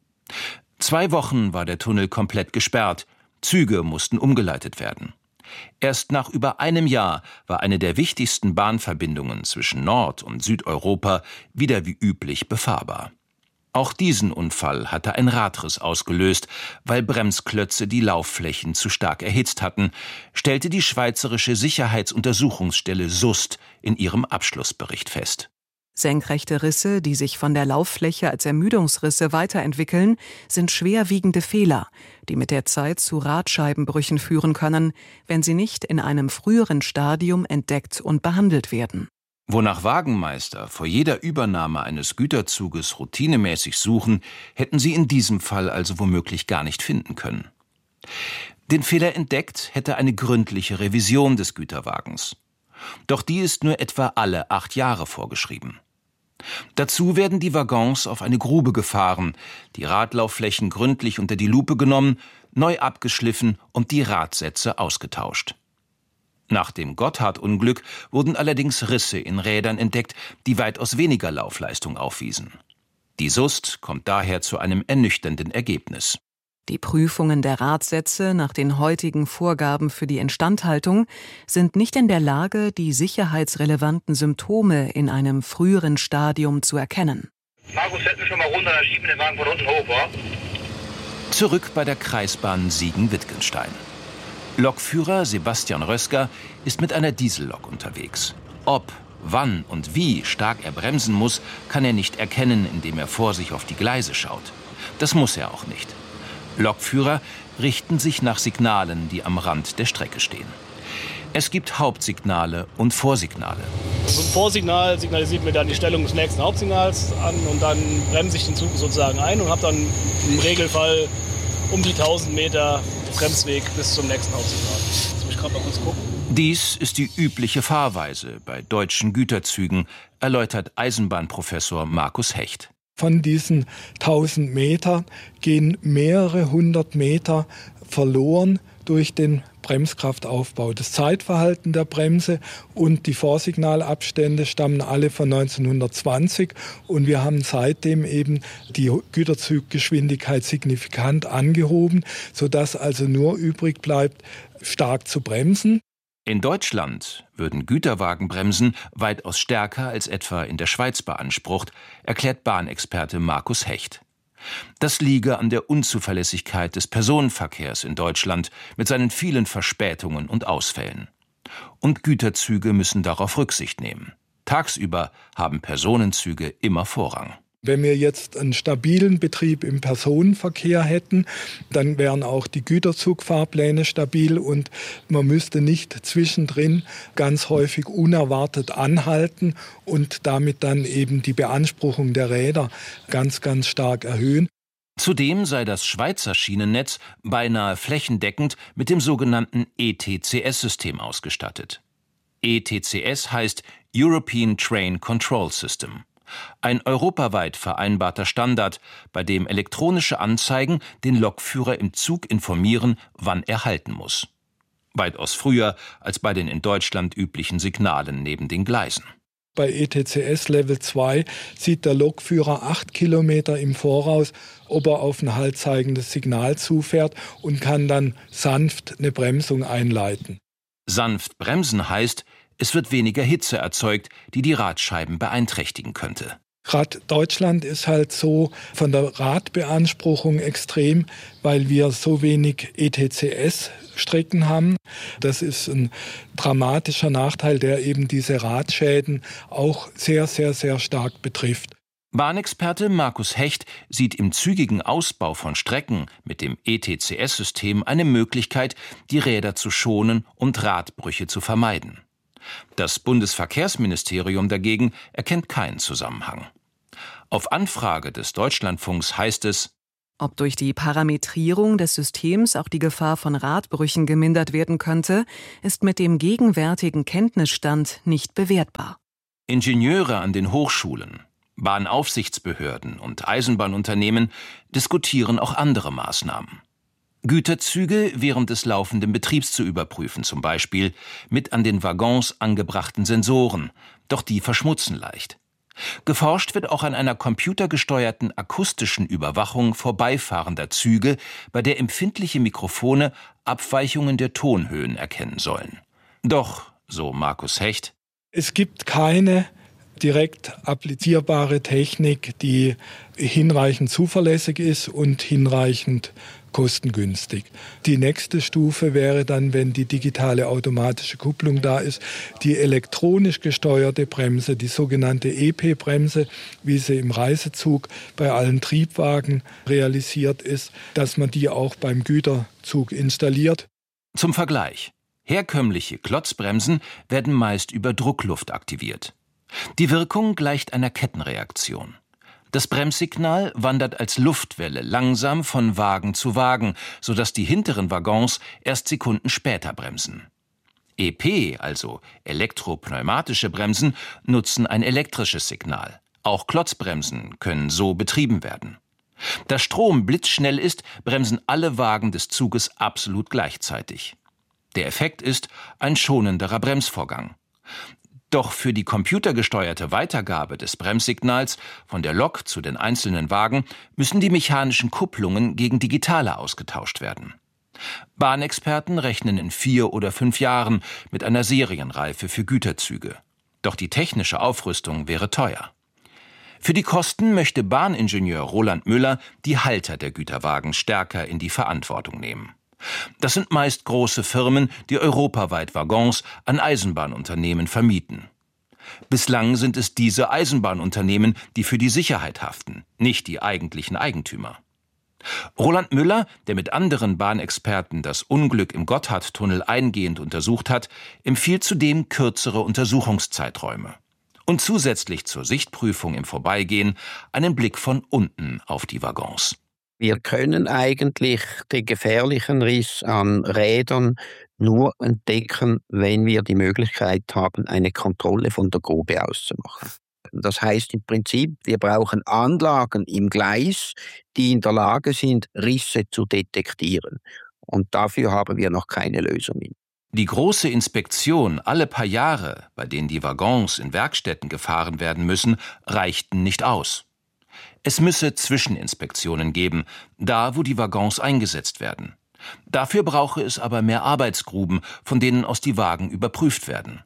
Speaker 19: 2 Wochen war der Tunnel komplett gesperrt, Züge mussten umgeleitet werden. Erst nach über einem Jahr war eine der wichtigsten Bahnverbindungen zwischen Nord- und Südeuropa wieder wie üblich befahrbar. Auch diesen Unfall hatte ein Radriss ausgelöst, weil Bremsklötze die Laufflächen zu stark erhitzt hatten, stellte die schweizerische Sicherheitsuntersuchungsstelle SUST in ihrem Abschlussbericht fest.
Speaker 18: Senkrechte Risse, die sich von der Lauffläche als Ermüdungsrisse weiterentwickeln, sind schwerwiegende Fehler, die mit der Zeit zu Radscheibenbrüchen führen können, wenn sie nicht in einem früheren Stadium entdeckt und behandelt werden.
Speaker 19: Wonach Wagenmeister vor jeder Übernahme eines Güterzuges routinemäßig suchen, hätten sie in diesem Fall also womöglich gar nicht finden können. Den Fehler entdeckt hätte eine gründliche Revision des Güterwagens. Doch die ist nur etwa alle 8 Jahre vorgeschrieben. Dazu werden die Waggons auf eine Grube gefahren, die Radlaufflächen gründlich unter die Lupe genommen, neu abgeschliffen und die Radsätze ausgetauscht. Nach dem Gotthard-Unglück wurden allerdings Risse in Rädern entdeckt, die weitaus weniger Laufleistung aufwiesen. Die SUST kommt daher zu einem ernüchternden Ergebnis.
Speaker 18: Die Prüfungen der Radsätze nach den heutigen Vorgaben für die Instandhaltung sind nicht in der Lage, die sicherheitsrelevanten Symptome in einem früheren Stadium zu erkennen.
Speaker 2: Markus, setzen wir schon mal runter, dann schieben den Wagen von unten hoch, wa?
Speaker 19: Zurück bei der Kreisbahn Siegen-Wittgenstein. Lokführer Sebastian Rösker ist mit einer Diesellok unterwegs. Ob, wann und wie stark er bremsen muss, kann er nicht erkennen, indem er vor sich auf die Gleise schaut. Das muss er auch nicht. Lokführer richten sich nach Signalen, die am Rand der Strecke stehen. Es gibt Hauptsignale und Vorsignale.
Speaker 22: So ein Vorsignal signalisiert mir dann die Stellung des nächsten Hauptsignals an und dann bremse ich den Zug sozusagen ein und habe dann im Regelfall um die 1000 Meter Bremsweg bis zum nächsten Hauptsignal. Jetzt muss ich gerade mal kurz gucken.
Speaker 19: Dies ist die übliche Fahrweise bei deutschen Güterzügen, erläutert Eisenbahnprofessor Markus Hecht.
Speaker 20: Von diesen 1000 Meter gehen mehrere 100 Meter verloren durch den Bremskraftaufbau. Das Zeitverhalten der Bremse und die Vorsignalabstände stammen alle von 1920 und wir haben seitdem eben die Güterzuggeschwindigkeit signifikant angehoben, sodass also nur übrig bleibt, stark zu bremsen.
Speaker 19: In Deutschland würden Güterwagenbremsen weitaus stärker als etwa in der Schweiz beansprucht, erklärt Bahnexperte Markus Hecht. Das liege an der Unzuverlässigkeit des Personenverkehrs in Deutschland mit seinen vielen Verspätungen und Ausfällen. Und Güterzüge müssen darauf Rücksicht nehmen. Tagsüber haben Personenzüge immer Vorrang.
Speaker 20: Wenn wir jetzt einen stabilen Betrieb im Personenverkehr hätten, dann wären auch die Güterzugfahrpläne stabil und man müsste nicht zwischendrin ganz häufig unerwartet anhalten und damit dann eben die Beanspruchung der Räder ganz, ganz stark erhöhen.
Speaker 19: Zudem sei das Schweizer Schienennetz beinahe flächendeckend mit dem sogenannten ETCS-System ausgestattet. ETCS heißt European Train Control System. Ein europaweit vereinbarter Standard, bei dem elektronische Anzeigen den Lokführer im Zug informieren, wann er halten muss. Weitaus früher als bei den in Deutschland üblichen Signalen neben den Gleisen.
Speaker 20: Bei ETCS Level 2 sieht der Lokführer 8 Kilometer im Voraus, ob er auf ein haltzeigendes Signal zufährt und kann dann sanft eine Bremsung einleiten.
Speaker 19: Sanft bremsen heißt, es wird weniger Hitze erzeugt, die die Radscheiben beeinträchtigen könnte.
Speaker 20: Gerade Deutschland ist halt so von der Radbeanspruchung extrem, weil wir so wenig ETCS-Strecken haben. Das ist ein dramatischer Nachteil, der eben diese Radschäden auch sehr, sehr, sehr stark betrifft.
Speaker 19: Bahnexperte Markus Hecht sieht im zügigen Ausbau von Strecken mit dem ETCS-System eine Möglichkeit, die Räder zu schonen und Radbrüche zu vermeiden. Das Bundesverkehrsministerium dagegen erkennt keinen Zusammenhang. Auf Anfrage des Deutschlandfunks heißt es:
Speaker 18: Ob durch die Parametrierung des Systems auch die Gefahr von Radbrüchen gemindert werden könnte, ist mit dem gegenwärtigen Kenntnisstand nicht bewertbar.
Speaker 19: Ingenieure an den Hochschulen, Bahnaufsichtsbehörden und Eisenbahnunternehmen diskutieren auch andere Maßnahmen. Güterzüge während des laufenden Betriebs zu überprüfen, zum Beispiel mit an den Waggons angebrachten Sensoren, doch die verschmutzen leicht. Geforscht wird auch an einer computergesteuerten akustischen Überwachung vorbeifahrender Züge, bei der empfindliche Mikrofone Abweichungen der Tonhöhen erkennen sollen. Doch, so Markus Hecht,
Speaker 20: es gibt keine direkt applizierbare Technik, die hinreichend zuverlässig ist und hinreichend kostengünstig. Die nächste Stufe wäre dann, wenn die digitale automatische Kupplung da ist, die elektronisch gesteuerte Bremse, die sogenannte EP-Bremse, wie sie im Reisezug bei allen Triebwagen realisiert ist, dass man die auch beim Güterzug installiert.
Speaker 19: Zum Vergleich: Herkömmliche Klotzbremsen werden meist über Druckluft aktiviert. Die Wirkung gleicht einer Kettenreaktion. Das Bremssignal wandert als Luftwelle langsam von Wagen zu Wagen, sodass die hinteren Waggons erst Sekunden später bremsen. EP, also elektropneumatische Bremsen, nutzen ein elektrisches Signal. Auch Klotzbremsen können so betrieben werden. Da Strom blitzschnell ist, bremsen alle Wagen des Zuges absolut gleichzeitig. Der Effekt ist ein schonenderer Bremsvorgang. Doch für die computergesteuerte Weitergabe des Bremssignals von der Lok zu den einzelnen Wagen müssen die mechanischen Kupplungen gegen digitale ausgetauscht werden. Bahnexperten rechnen in 4 oder 5 Jahren mit einer Serienreife für Güterzüge. Doch die technische Aufrüstung wäre teuer. Für die Kosten möchte Bahningenieur Roland Müller die Halter der Güterwagen stärker in die Verantwortung nehmen. Das sind meist große Firmen, die europaweit Waggons an Eisenbahnunternehmen vermieten. Bislang sind es diese Eisenbahnunternehmen, die für die Sicherheit haften, nicht die eigentlichen Eigentümer. Roland Müller, der mit anderen Bahnexperten das Unglück im Gotthardtunnel eingehend untersucht hat, empfiehlt zudem kürzere Untersuchungszeiträume. Und zusätzlich zur Sichtprüfung im Vorbeigehen einen Blick von unten auf die Waggons.
Speaker 21: Wir können eigentlich den gefährlichen Riss an Rädern nur entdecken, wenn wir die Möglichkeit haben, eine Kontrolle von der Grube auszumachen. Das heißt im Prinzip, wir brauchen Anlagen im Gleis, die in der Lage sind, Risse zu detektieren. Und dafür haben wir noch keine Lösungen.
Speaker 19: Die große Inspektion alle paar Jahre, bei denen die Waggons in Werkstätten gefahren werden müssen, reichten nicht aus. Es müsse Zwischeninspektionen geben, da wo die Waggons eingesetzt werden. Dafür brauche es aber mehr Arbeitsgruben, von denen aus die Wagen überprüft werden.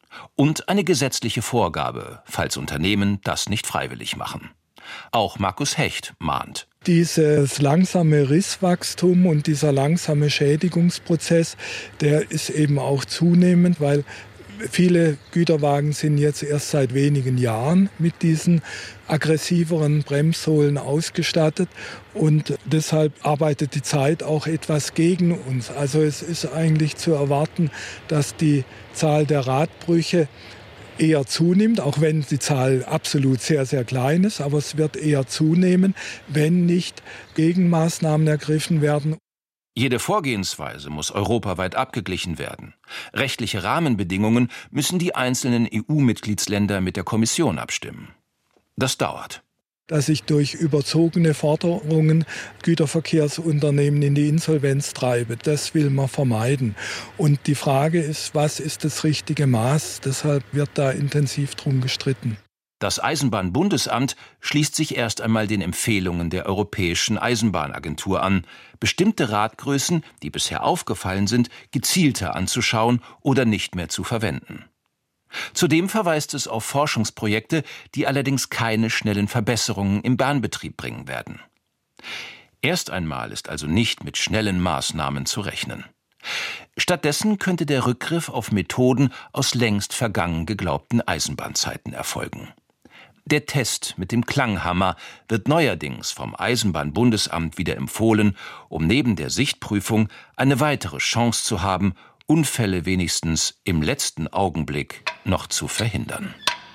Speaker 19: Und eine gesetzliche Vorgabe, falls Unternehmen das nicht freiwillig machen. Auch Markus Hecht mahnt.
Speaker 20: Dieses langsame Risswachstum und dieser langsame Schädigungsprozess, der ist eben auch zunehmend, weil viele Güterwagen sind jetzt erst seit wenigen Jahren mit diesen aggressiveren Bremssohlen ausgestattet und deshalb arbeitet die Zeit auch etwas gegen uns. Also es ist eigentlich zu erwarten, dass die Zahl der Radbrüche eher zunimmt, auch wenn die Zahl absolut sehr, sehr klein ist, aber es wird eher zunehmen, wenn nicht Gegenmaßnahmen ergriffen werden.
Speaker 19: Jede Vorgehensweise muss europaweit abgeglichen werden. Rechtliche Rahmenbedingungen müssen die einzelnen EU-Mitgliedsländer mit der Kommission abstimmen. Das dauert.
Speaker 20: Dass ich durch überzogene Forderungen Güterverkehrsunternehmen in die Insolvenz treibe, das will man vermeiden. Und die Frage ist, was ist das richtige Maß? Deshalb wird da intensiv drum gestritten.
Speaker 19: Das Eisenbahnbundesamt schließt sich erst einmal den Empfehlungen der Europäischen Eisenbahnagentur an, bestimmte Radgrößen, die bisher aufgefallen sind, gezielter anzuschauen oder nicht mehr zu verwenden. Zudem verweist es auf Forschungsprojekte, die allerdings keine schnellen Verbesserungen im Bahnbetrieb bringen werden. Erst einmal ist also nicht mit schnellen Maßnahmen zu rechnen. Stattdessen könnte der Rückgriff auf Methoden aus längst vergangen geglaubten Eisenbahnzeiten erfolgen. Der Test mit dem Klanghammer wird neuerdings vom Eisenbahnbundesamt wieder empfohlen, um neben der Sichtprüfung eine weitere Chance zu haben, Unfälle wenigstens im letzten Augenblick noch zu verhindern.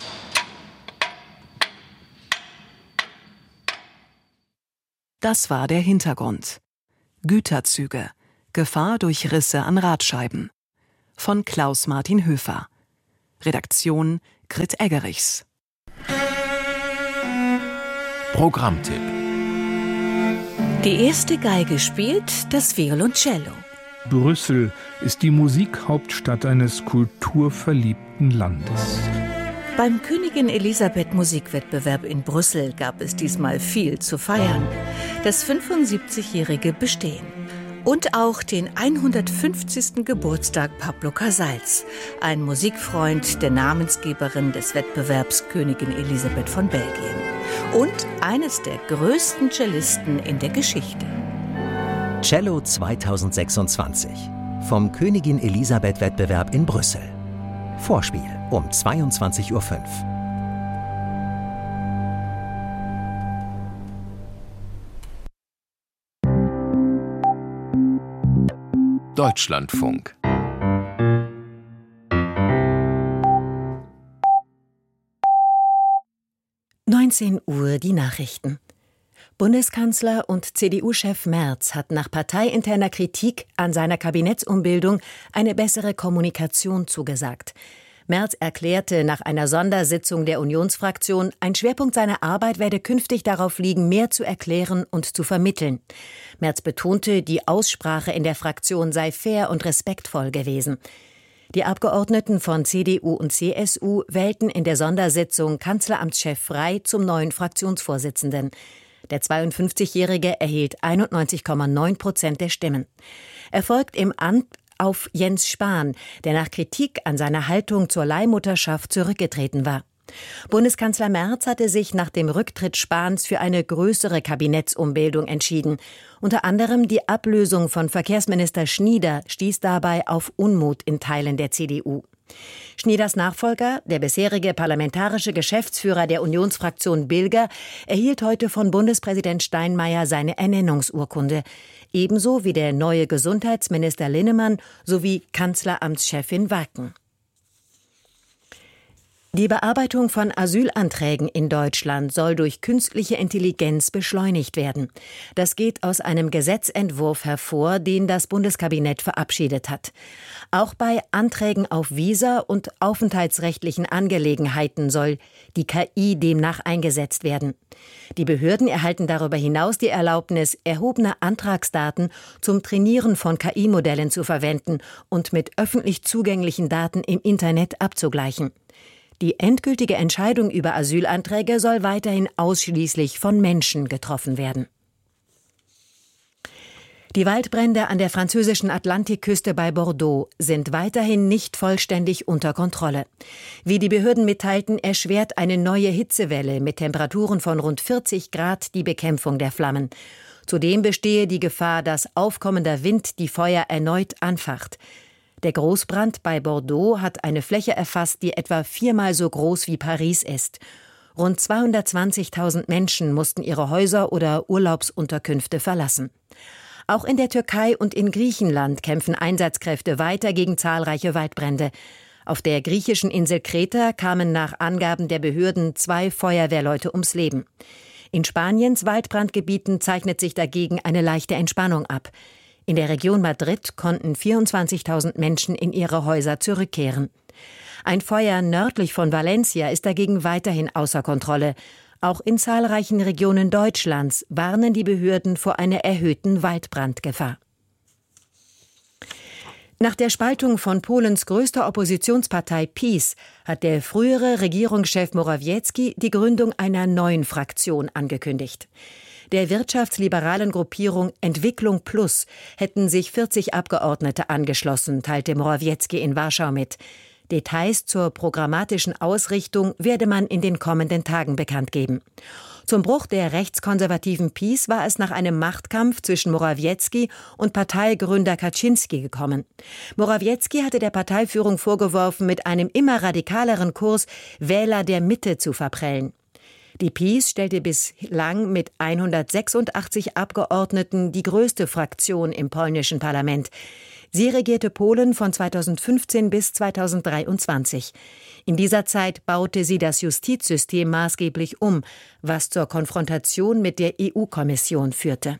Speaker 18: Das war der Hintergrund. Güterzüge. Gefahr durch Risse an Radscheiben. Von Klaus-Martin Höfer. Redaktion Grit Eggerichs.
Speaker 19: Programmtipp.
Speaker 1: Die erste Geige spielt das Violoncello.
Speaker 3: Brüssel ist die Musikhauptstadt eines kulturverliebten Landes.
Speaker 1: Beim Königin Elisabeth Musikwettbewerb in Brüssel gab es diesmal viel zu feiern. Das 75-jährige Bestehen. Und auch den 150. Geburtstag Pablo Casals, ein Musikfreund der Namensgeberin des Wettbewerbs Königin Elisabeth von Belgien. Und eines der größten Cellisten in der Geschichte.
Speaker 23: Cello 2026 vom Königin Elisabeth Wettbewerb in Brüssel. Vorspiel um 22:05 Uhr.
Speaker 19: Deutschlandfunk.
Speaker 1: Uhr die Nachrichten. Bundeskanzler und CDU-Chef Merz hat nach parteiinterner Kritik an seiner Kabinettsumbildung eine bessere Kommunikation zugesagt. Merz erklärte nach einer Sondersitzung der Unionsfraktion, ein Schwerpunkt seiner Arbeit werde künftig darauf liegen, mehr zu erklären und zu vermitteln. Merz betonte, die Aussprache in der Fraktion sei fair und respektvoll gewesen. Die Abgeordneten von CDU und CSU wählten in der Sondersitzung Kanzleramtschef Frey zum neuen Fraktionsvorsitzenden. Der 52-Jährige erhielt 91,9% der Stimmen. Er folgt im Amt auf Jens Spahn, der nach Kritik an seiner Haltung zur Leihmutterschaft zurückgetreten war. Bundeskanzler Merz hatte sich nach dem Rücktritt Spahns für eine größere Kabinettsumbildung entschieden. Unter anderem die Ablösung von Verkehrsminister Schnieder stieß dabei auf Unmut in Teilen der CDU. Schnieders Nachfolger, der bisherige parlamentarische Geschäftsführer der Unionsfraktion Bilger, erhielt heute von Bundespräsident Steinmeier seine Ernennungsurkunde. Ebenso wie der neue Gesundheitsminister Linnemann sowie Kanzleramtschefin Wacken. Die Bearbeitung von Asylanträgen in Deutschland soll durch künstliche Intelligenz beschleunigt werden. Das geht aus einem Gesetzentwurf hervor, den das Bundeskabinett verabschiedet hat. Auch bei Anträgen auf Visa und aufenthaltsrechtlichen Angelegenheiten soll die KI demnach eingesetzt werden. Die Behörden erhalten darüber hinaus die Erlaubnis, erhobene Antragsdaten zum Trainieren von KI-Modellen zu verwenden und mit öffentlich zugänglichen Daten im Internet abzugleichen. Die endgültige Entscheidung über Asylanträge soll weiterhin ausschließlich von Menschen getroffen werden. Die Waldbrände an der französischen Atlantikküste bei Bordeaux sind weiterhin nicht vollständig unter Kontrolle. Wie die Behörden mitteilten, erschwert eine neue Hitzewelle mit Temperaturen von rund 40 Grad die Bekämpfung der Flammen. Zudem bestehe die Gefahr, dass aufkommender Wind die Feuer erneut anfacht. Der Großbrand bei Bordeaux hat eine Fläche erfasst, die etwa 4-mal so groß wie Paris ist. Rund 220.000 Menschen mussten ihre Häuser oder Urlaubsunterkünfte verlassen. Auch in der Türkei und in Griechenland kämpfen Einsatzkräfte weiter gegen zahlreiche Waldbrände. Auf der griechischen Insel Kreta kamen nach Angaben der Behörden 2 Feuerwehrleute ums Leben. In Spaniens Waldbrandgebieten zeichnet sich dagegen eine leichte Entspannung ab. In der Region Madrid konnten 24.000 Menschen in ihre Häuser zurückkehren. Ein Feuer nördlich von Valencia ist dagegen weiterhin außer Kontrolle. Auch in zahlreichen Regionen Deutschlands warnen die Behörden vor einer erhöhten Waldbrandgefahr. Nach der Spaltung von Polens größter Oppositionspartei PiS hat der frühere Regierungschef Morawiecki die Gründung einer neuen Fraktion angekündigt. Der wirtschaftsliberalen Gruppierung Entwicklung Plus hätten sich 40 Abgeordnete angeschlossen, teilte Morawiecki in Warschau mit. Details zur programmatischen Ausrichtung werde man in den kommenden Tagen bekannt geben. Zum Bruch der rechtskonservativen PiS war es nach einem Machtkampf zwischen Morawiecki und Parteigründer Kaczynski gekommen. Morawiecki hatte der Parteiführung vorgeworfen, mit einem immer radikaleren Kurs Wähler der Mitte zu verprellen. Die PiS stellte bislang mit 186 Abgeordneten die größte Fraktion im polnischen Parlament. Sie regierte Polen von 2015 bis 2023. In dieser Zeit baute sie das Justizsystem maßgeblich um, was zur Konfrontation mit der EU-Kommission führte.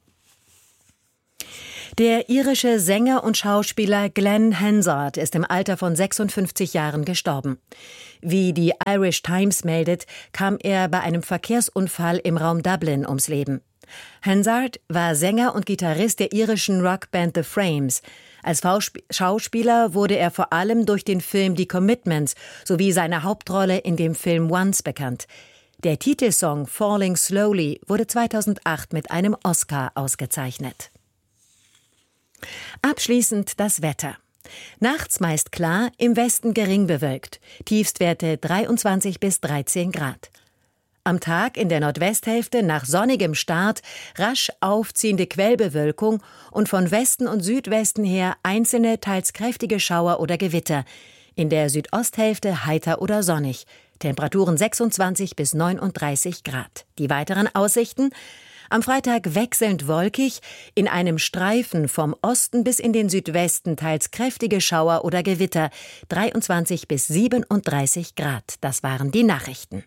Speaker 1: Der irische Sänger und Schauspieler Glenn Hansard ist im Alter von 56 Jahren gestorben. Wie die Irish Times meldet, kam er bei einem Verkehrsunfall im Raum Dublin ums Leben. Hansard war Sänger und Gitarrist der irischen Rockband The Frames. Als Schauspieler wurde er vor allem durch den Film The Commitments sowie seine Hauptrolle in dem Film Once bekannt. Der Titelsong Falling Slowly wurde 2008 mit einem Oscar ausgezeichnet. Abschließend das Wetter. Nachts meist klar, im Westen gering bewölkt. Tiefstwerte 23 bis 13 Grad. Am Tag in der Nordwesthälfte nach sonnigem Start rasch aufziehende Quellbewölkung und von Westen und Südwesten her einzelne, teils kräftige Schauer oder Gewitter. In der Südosthälfte heiter oder sonnig. Temperaturen 26 bis 39 Grad. Die weiteren Aussichten: am Freitag wechselnd wolkig, in einem Streifen vom Osten bis in den Südwesten teils kräftige Schauer oder Gewitter, 23 bis 37 Grad. Das waren die Nachrichten.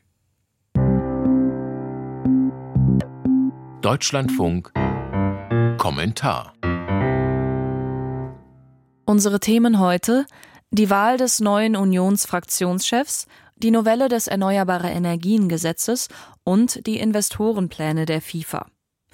Speaker 17: Deutschlandfunk Kommentar.
Speaker 5: Unsere Themen heute: die Wahl des neuen Unionsfraktionschefs, die Novelle des Erneuerbare-Energien-Gesetzes und die Investorenpläne der FIFA.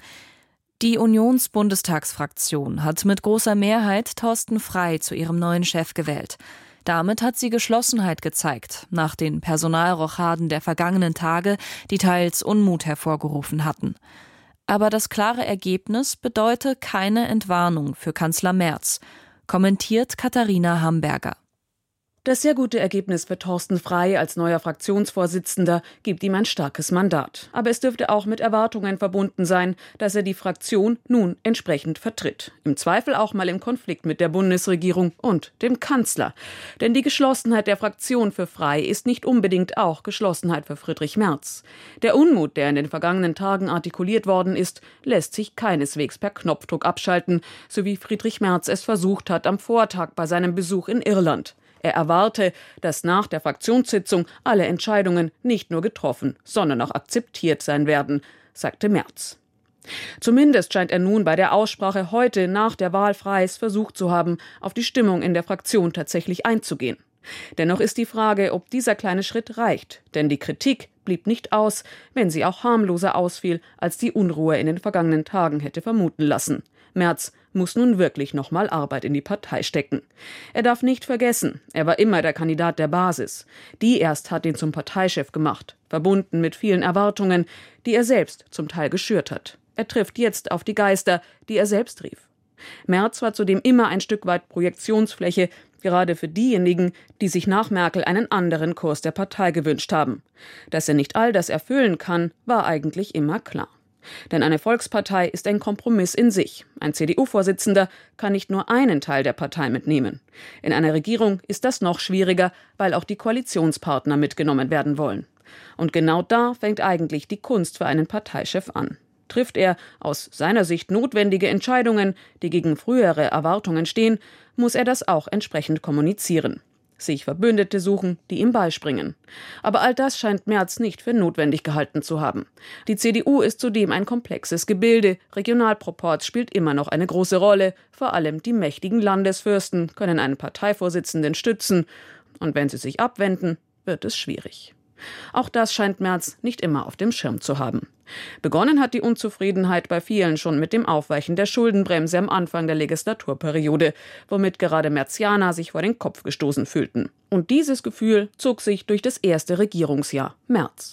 Speaker 5: Die Unionsbundestagsfraktion hat mit großer Mehrheit Thorsten Frey zu ihrem neuen Chef gewählt. Damit hat sie Geschlossenheit gezeigt, nach den Personalrochaden der vergangenen Tage, die teils Unmut hervorgerufen hatten. Aber das klare Ergebnis bedeute keine Entwarnung für Kanzler Merz, kommentiert Katharina Hamberger.
Speaker 6: Das sehr gute Ergebnis für Thorsten Frey als neuer Fraktionsvorsitzender gibt ihm ein starkes Mandat. Aber es dürfte auch mit Erwartungen verbunden sein, dass er die Fraktion nun entsprechend vertritt. Im Zweifel auch mal im Konflikt mit der Bundesregierung und dem Kanzler. Denn die Geschlossenheit der Fraktion für Frey ist nicht unbedingt auch Geschlossenheit für Friedrich Merz. Der Unmut, der in den vergangenen Tagen artikuliert worden ist, lässt sich keineswegs per Knopfdruck abschalten, so wie Friedrich Merz es versucht hat am Vortag bei seinem Besuch in Irland. Er erwarte, dass nach der Fraktionssitzung alle Entscheidungen nicht nur getroffen, sondern auch akzeptiert sein werden, sagte Merz. Zumindest scheint er nun bei der Aussprache heute nach der Wahl Freys versucht zu haben, auf die Stimmung in der Fraktion tatsächlich einzugehen. Dennoch ist die Frage, ob dieser kleine Schritt reicht, denn die Kritik blieb nicht aus, wenn sie auch harmloser ausfiel, als die Unruhe in den vergangenen Tagen hätte vermuten lassen. Merz muss nun wirklich nochmal Arbeit in die Partei stecken. Er darf nicht vergessen, er war immer der Kandidat der Basis. Die erst hat ihn zum Parteichef gemacht, verbunden mit vielen Erwartungen, die er selbst zum Teil geschürt hat. Er trifft jetzt auf die Geister, die er selbst rief. Merz war zudem immer ein Stück weit Projektionsfläche, gerade für diejenigen, die sich nach Merkel einen anderen Kurs der Partei gewünscht haben. Dass er nicht all das erfüllen kann, war eigentlich immer klar. Denn eine Volkspartei ist ein Kompromiss in sich. Ein CDU-Vorsitzender kann nicht nur einen Teil der Partei mitnehmen. In einer Regierung ist das noch schwieriger, weil auch die Koalitionspartner mitgenommen werden wollen. Und genau da fängt eigentlich die Kunst für einen Parteichef an. Trifft er aus seiner Sicht notwendige Entscheidungen, die gegen frühere Erwartungen stehen, muss er das auch entsprechend kommunizieren. Sich Verbündete suchen, die ihm beispringen. Aber all das scheint Merz nicht für notwendig gehalten zu haben. Die CDU ist zudem ein komplexes Gebilde. Regionalproporz spielt immer noch eine große Rolle. Vor allem die mächtigen Landesfürsten können einen Parteivorsitzenden stützen. Und wenn sie sich abwenden, wird es schwierig. Auch das scheint Merz nicht immer auf dem Schirm zu haben. Begonnen hat die Unzufriedenheit bei vielen schon mit dem Aufweichen der Schuldenbremse am Anfang der Legislaturperiode, womit gerade Merzianer sich vor den Kopf gestoßen fühlten. Und dieses Gefühl zog sich durch das erste Regierungsjahr Merz.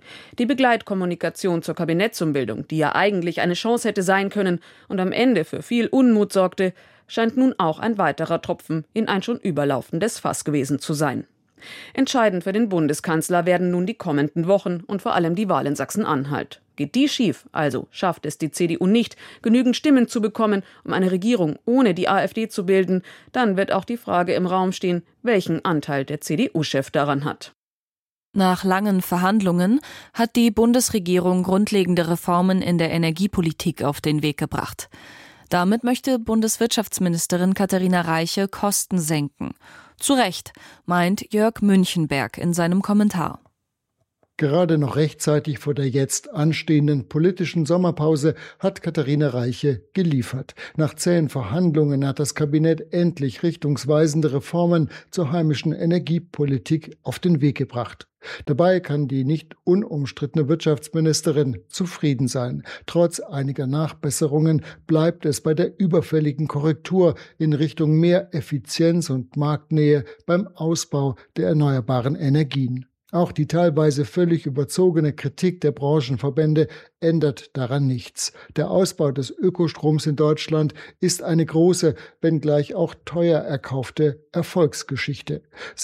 Speaker 6: Die Begleitkommunikation zur Kabinettsumbildung, die ja eigentlich eine Chance hätte sein können und am Ende für viel Unmut sorgte, scheint nun auch ein weiterer Tropfen in ein schon überlaufendes Fass gewesen zu sein. Entscheidend für den Bundeskanzler werden nun die kommenden Wochen und vor allem die Wahl in Sachsen-Anhalt. Geht die schief, also schafft es die CDU nicht, genügend Stimmen zu bekommen, um eine Regierung ohne die AfD zu bilden, dann wird auch die Frage im Raum stehen, welchen Anteil der CDU-Chef daran hat.
Speaker 5: Nach langen Verhandlungen hat die Bundesregierung grundlegende Reformen in der Energiepolitik auf den Weg gebracht. Damit möchte Bundeswirtschaftsministerin Katharina Reiche Kosten senken. Zu Recht, meint Jörg Münchenberg in seinem Kommentar.
Speaker 8: Gerade noch rechtzeitig vor der jetzt anstehenden politischen Sommerpause hat Katharina Reiche geliefert. Nach zähen Verhandlungen hat das Kabinett endlich richtungsweisende Reformen zur heimischen Energiepolitik auf den Weg gebracht. Dabei kann die nicht unumstrittene Wirtschaftsministerin zufrieden sein. Trotz einiger Nachbesserungen bleibt es bei der überfälligen Korrektur in Richtung mehr Effizienz und Marktnähe beim Ausbau der erneuerbaren Energien. Auch die teilweise völlig überzogene Kritik der Branchenverbände ändert daran nichts. Der Ausbau des Ökostroms in Deutschland ist eine große, wenngleich auch teuer erkaufte Erfolgsgeschichte.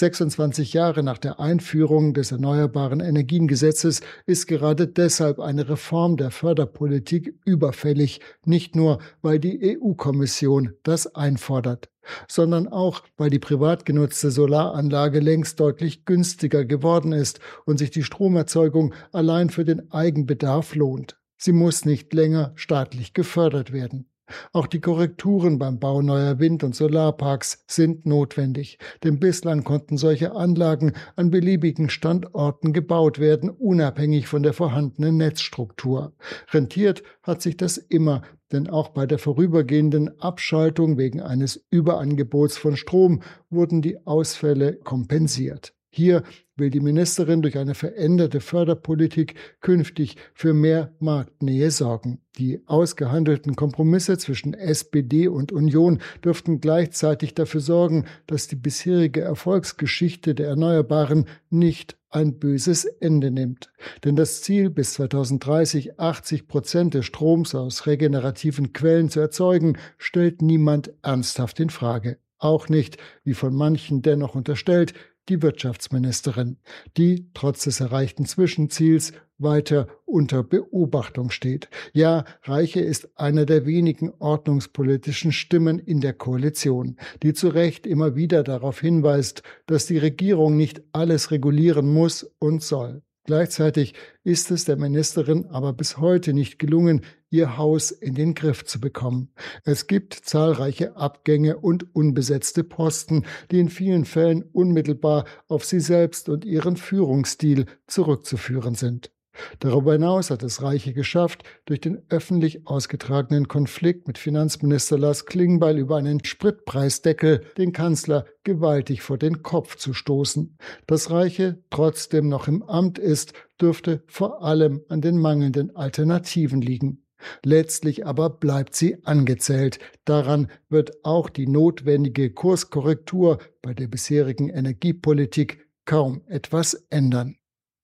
Speaker 8: 26 Jahre nach der Einführung des Erneuerbaren Energiengesetzes ist gerade deshalb eine Reform der Förderpolitik überfällig, nicht nur, weil die EU-Kommission das einfordert, sondern auch, weil die privat genutzte Solaranlage längst deutlich günstiger geworden ist und sich die Stromerzeugung allein für den Eigenbedarf lohnt. Sie muss nicht länger staatlich gefördert werden. Auch die Korrekturen beim Bau neuer Wind- und Solarparks sind notwendig, denn bislang konnten solche Anlagen an beliebigen Standorten gebaut werden, unabhängig von der vorhandenen Netzstruktur. Rentiert hat sich das immer, denn auch bei der vorübergehenden Abschaltung wegen eines Überangebots von Strom wurden die Ausfälle kompensiert. Hier will die Ministerin durch eine veränderte Förderpolitik künftig für mehr Marktnähe sorgen. Die ausgehandelten Kompromisse zwischen SPD und Union dürften gleichzeitig dafür sorgen, dass die bisherige Erfolgsgeschichte der Erneuerbaren nicht ein böses Ende nimmt. Denn das Ziel, bis 2030 80% des Stroms aus regenerativen Quellen zu erzeugen, stellt niemand ernsthaft in Frage. Auch nicht, wie von manchen dennoch unterstellt, die Wirtschaftsministerin, die trotz des erreichten Zwischenziels weiter unter Beobachtung steht. Ja, Reiche ist einer der wenigen ordnungspolitischen Stimmen in der Koalition, die zu Recht immer wieder darauf hinweist, dass die Regierung nicht alles regulieren muss und soll. Gleichzeitig ist es der Ministerin aber bis heute nicht gelungen, ihr Haus in den Griff zu bekommen. Es gibt zahlreiche Abgänge und unbesetzte Posten, die in vielen Fällen unmittelbar auf sie selbst und ihren Führungsstil zurückzuführen sind. Darüber hinaus hat es Reiche geschafft, durch den öffentlich ausgetragenen Konflikt mit Finanzminister Lars Klingbeil über einen Spritpreisdeckel den Kanzler gewaltig vor den Kopf zu stoßen. Dass Reiche trotzdem noch im Amt ist, dürfte vor allem an den mangelnden Alternativen liegen. Letztlich aber bleibt sie angezählt. Daran wird auch die notwendige Kurskorrektur bei der bisherigen Energiepolitik kaum etwas ändern.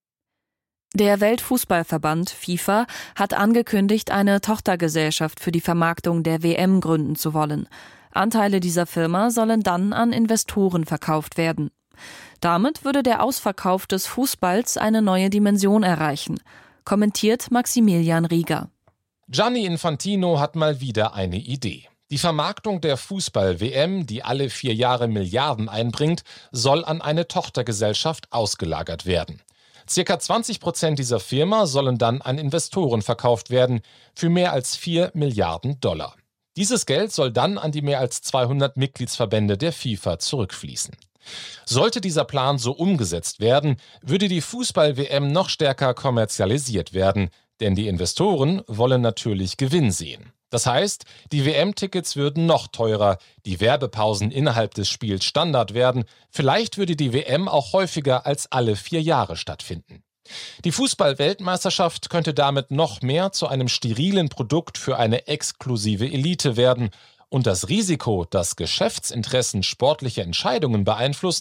Speaker 5: Der Weltfußballverband FIFA hat angekündigt, eine Tochtergesellschaft für die Vermarktung der WM gründen zu wollen. Anteile dieser Firma sollen dann an Investoren verkauft werden. Damit würde der Ausverkauf des Fußballs eine neue Dimension erreichen, kommentiert Maximilian Rieger.
Speaker 9: Gianni Infantino hat mal wieder eine Idee. Die Vermarktung der Fußball-WM, die alle 4 Jahre Milliarden einbringt, soll an eine Tochtergesellschaft ausgelagert werden. Circa 20% dieser Firma sollen dann an Investoren verkauft werden, für mehr als 4 Milliarden $. Dieses Geld soll dann an die mehr als 200 Mitgliedsverbände der FIFA zurückfließen. Sollte dieser Plan so umgesetzt werden, würde die Fußball-WM noch stärker kommerzialisiert werden, denn die Investoren wollen natürlich Gewinn sehen. Das heißt, die WM-Tickets würden noch teurer, die Werbepausen innerhalb des Spiels Standard werden, vielleicht würde die WM auch häufiger als alle 4 Jahre stattfinden. Die Fußball-Weltmeisterschaft könnte damit noch mehr zu einem sterilen Produkt für eine exklusive Elite werden und das Risiko, dass Geschäftsinteressen sportliche Entscheidungen beeinflussen,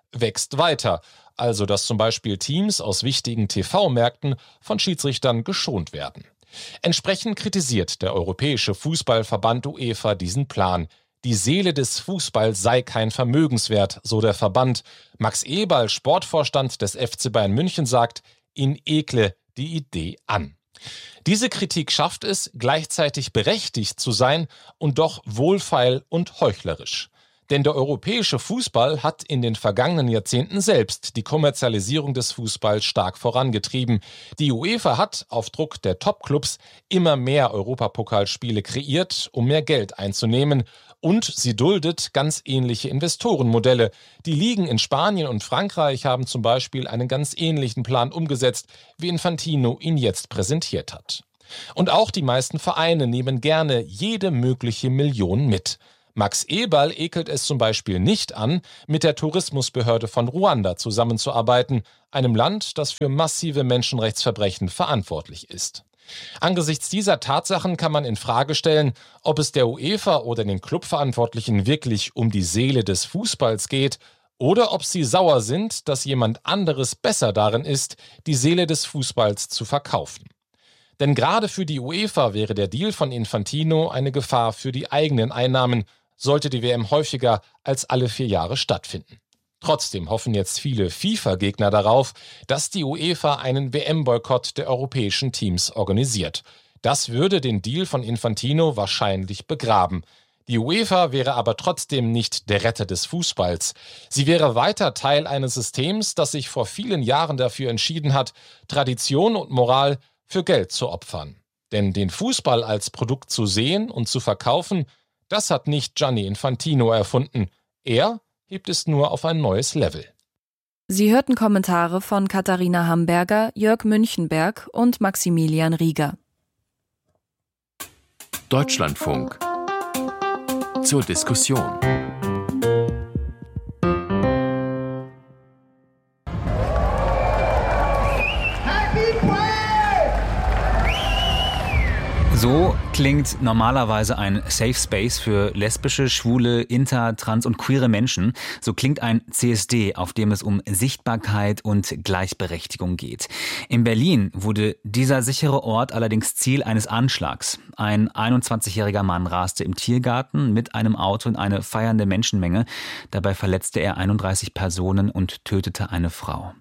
Speaker 9: wächst weiter, also dass zum Beispiel Teams aus wichtigen TV-Märkten von Schiedsrichtern geschont werden. Entsprechend kritisiert der Europäische Fußballverband UEFA diesen Plan. Die Seele des Fußballs sei kein Vermögenswert, so der Verband. Max Eberl, Sportvorstand des FC Bayern München, sagt, ihn ekle die Idee an. Diese Kritik schafft es, gleichzeitig berechtigt zu sein und doch wohlfeil und heuchlerisch. Denn der europäische Fußball hat in den vergangenen Jahrzehnten selbst die Kommerzialisierung des Fußballs stark vorangetrieben. Die UEFA hat auf Druck der Topclubs immer mehr Europapokalspiele kreiert, um mehr Geld einzunehmen. Und sie duldet ganz ähnliche Investorenmodelle. Die Ligen in Spanien und Frankreich haben zum Beispiel einen ganz ähnlichen Plan umgesetzt, wie Infantino ihn jetzt präsentiert hat. Und auch die meisten Vereine nehmen gerne jede mögliche Million mit. Max Eberl ekelt es zum Beispiel nicht an, mit der Tourismusbehörde von Ruanda zusammenzuarbeiten, einem Land, das für massive Menschenrechtsverbrechen verantwortlich ist. Angesichts dieser Tatsachen kann man in Frage stellen, ob es der UEFA oder den Clubverantwortlichen wirklich um die Seele des Fußballs geht oder ob sie sauer sind, dass jemand anderes besser darin ist, die Seele des Fußballs zu verkaufen. Denn gerade für die UEFA wäre der Deal von Infantino eine Gefahr für die eigenen Einnahmen, sollte die WM häufiger als alle 4 Jahre stattfinden. Trotzdem hoffen jetzt viele FIFA-Gegner darauf, dass die UEFA einen WM-Boykott der europäischen Teams organisiert. Das würde den Deal von Infantino wahrscheinlich begraben. Die UEFA wäre aber trotzdem nicht der Retter des Fußballs. Sie wäre weiter Teil eines Systems, das sich vor vielen Jahren dafür entschieden hat, Tradition und Moral für Geld zu opfern. Denn den Fußball als Produkt zu sehen und zu verkaufen, das hat nicht Gianni Infantino erfunden. Er hebt es nur auf ein neues Level.
Speaker 5: Sie hörten Kommentare von Katharina Hamberger, Jörg Münchenberg und Maximilian Rieger.
Speaker 17: Deutschlandfunk zur Diskussion.
Speaker 10: So klingt normalerweise ein Safe Space für lesbische, schwule, inter-, trans- und queere Menschen. So klingt ein CSD, auf dem es um Sichtbarkeit und Gleichberechtigung geht. In Berlin wurde dieser sichere Ort allerdings Ziel eines Anschlags. Ein 21-jähriger Mann raste im Tiergarten mit einem Auto in eine feiernde Menschenmenge. Dabei verletzte er 31 Personen und tötete eine Frau.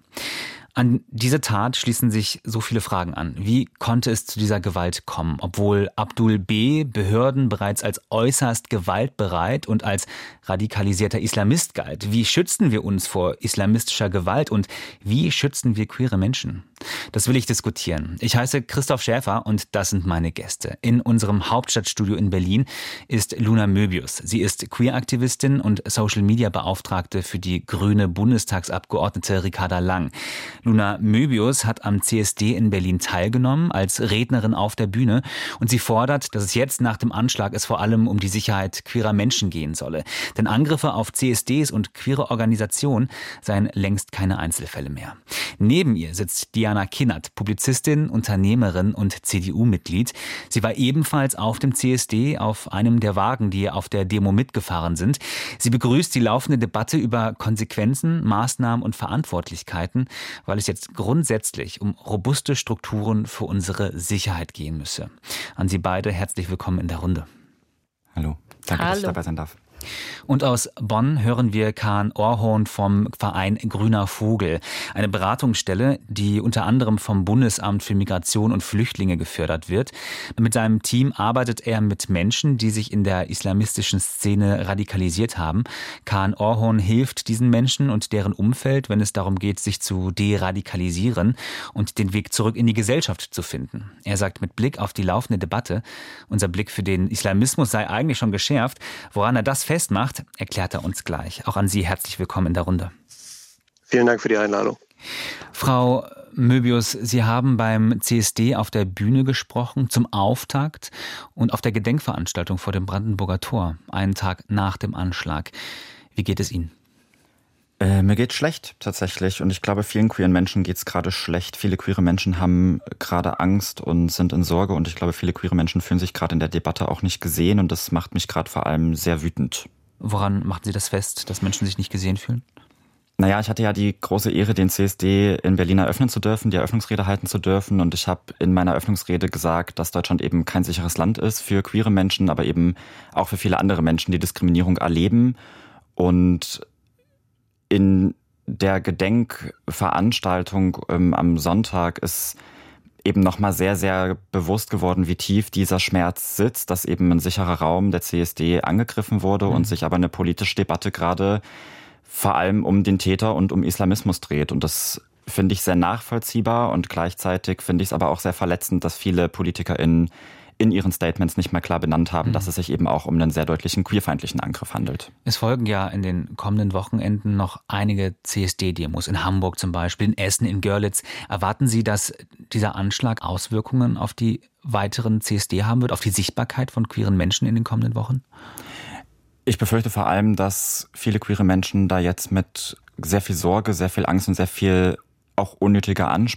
Speaker 10: An diese Tat schließen sich so viele Fragen an. Wie konnte es zu dieser Gewalt kommen, obwohl Abdul B. Behörden bereits als äußerst gewaltbereit und als radikalisierter Islamist galt? Wie schützen wir uns vor islamistischer Gewalt und wie schützen wir queere Menschen? Das will ich diskutieren. Ich heiße Christoph Schäfer und das sind meine Gäste. In unserem Hauptstadtstudio in Berlin ist Luna Möbius. Sie ist Queer-Aktivistin und Social-Media-Beauftragte für die grüne Bundestagsabgeordnete Ricarda Lang. Luna Möbius hat am CSD in Berlin teilgenommen als Rednerin auf der Bühne und sie fordert, dass es jetzt nach dem Anschlag es vor allem um die Sicherheit queerer Menschen gehen solle. Denn Angriffe auf CSDs und queere Organisationen seien längst keine Einzelfälle mehr. Neben ihr sitzt Diana Kinnert, Publizistin, Unternehmerin und CDU-Mitglied. Sie war ebenfalls auf dem CSD auf einem der Wagen, die auf der Demo mitgefahren sind. Sie begrüßt die laufende Debatte über Konsequenzen, Maßnahmen und Verantwortlichkeiten, weil es jetzt grundsätzlich um robuste Strukturen für unsere Sicherheit gehen müsse. An Sie beide herzlich willkommen in der Runde.
Speaker 11: Hallo, danke, dass ich dabei sein darf.
Speaker 10: Und aus Bonn hören wir Kaan Orhorn vom Verein Grüner Vogel, eine Beratungsstelle, die unter anderem vom Bundesamt für Migration und Flüchtlinge gefördert wird. Mit seinem Team arbeitet er mit Menschen, die sich in der islamistischen Szene radikalisiert haben. Kaan Orhorn hilft diesen Menschen und deren Umfeld, wenn es darum geht, sich zu deradikalisieren und den Weg zurück in die Gesellschaft zu finden. Er sagt mit Blick auf die laufende Debatte, unser Blick für den Islamismus sei eigentlich schon geschärft. Woran er das festmacht, erklärt er uns gleich. Auch an Sie herzlich willkommen in der Runde.
Speaker 12: Vielen Dank für die Einladung.
Speaker 10: Frau Möbius, Sie haben beim CSD auf der Bühne gesprochen zum Auftakt und auf der Gedenkveranstaltung vor dem Brandenburger Tor, einen Tag nach dem Anschlag. Wie geht es Ihnen?
Speaker 11: Mir geht's schlecht tatsächlich und ich glaube, vielen queeren Menschen geht's gerade schlecht. Viele queere Menschen haben gerade Angst und sind in Sorge und ich glaube, viele queere Menschen fühlen sich gerade in der Debatte auch nicht gesehen und das macht mich gerade vor allem sehr wütend.
Speaker 10: Woran machen Sie das fest, dass Menschen sich nicht gesehen fühlen?
Speaker 11: Naja, ich hatte ja die große Ehre, den CSD in Berlin eröffnen zu dürfen, die Eröffnungsrede halten zu dürfen. Und ich habe in meiner Eröffnungsrede gesagt, dass Deutschland eben kein sicheres Land ist für queere Menschen, aber eben auch für viele andere Menschen, die Diskriminierung erleben. Und in der Gedenkveranstaltung am Sonntag ist eben nochmal sehr, sehr bewusst geworden, wie tief dieser Schmerz sitzt, dass eben ein sicherer Raum der CSD angegriffen wurde und sich aber eine politische Debatte gerade vor allem um den Täter und um Islamismus dreht. Und das finde ich sehr nachvollziehbar und gleichzeitig finde ich es aber auch sehr verletzend, dass viele PolitikerInnen in ihren Statements nicht mehr klar benannt haben, dass es sich eben auch um einen sehr deutlichen queerfeindlichen Angriff handelt.
Speaker 10: Es folgen ja in den kommenden Wochenenden noch einige CSD-Demos, in Hamburg zum Beispiel, in Essen, in Görlitz. Erwarten Sie, dass dieser Anschlag Auswirkungen auf die weiteren CSD haben wird, auf die Sichtbarkeit von queeren Menschen in den kommenden Wochen?
Speaker 11: Ich befürchte vor allem, dass viele queere Menschen da jetzt mit sehr viel Sorge, sehr viel Angst und sehr viel auch unnötiger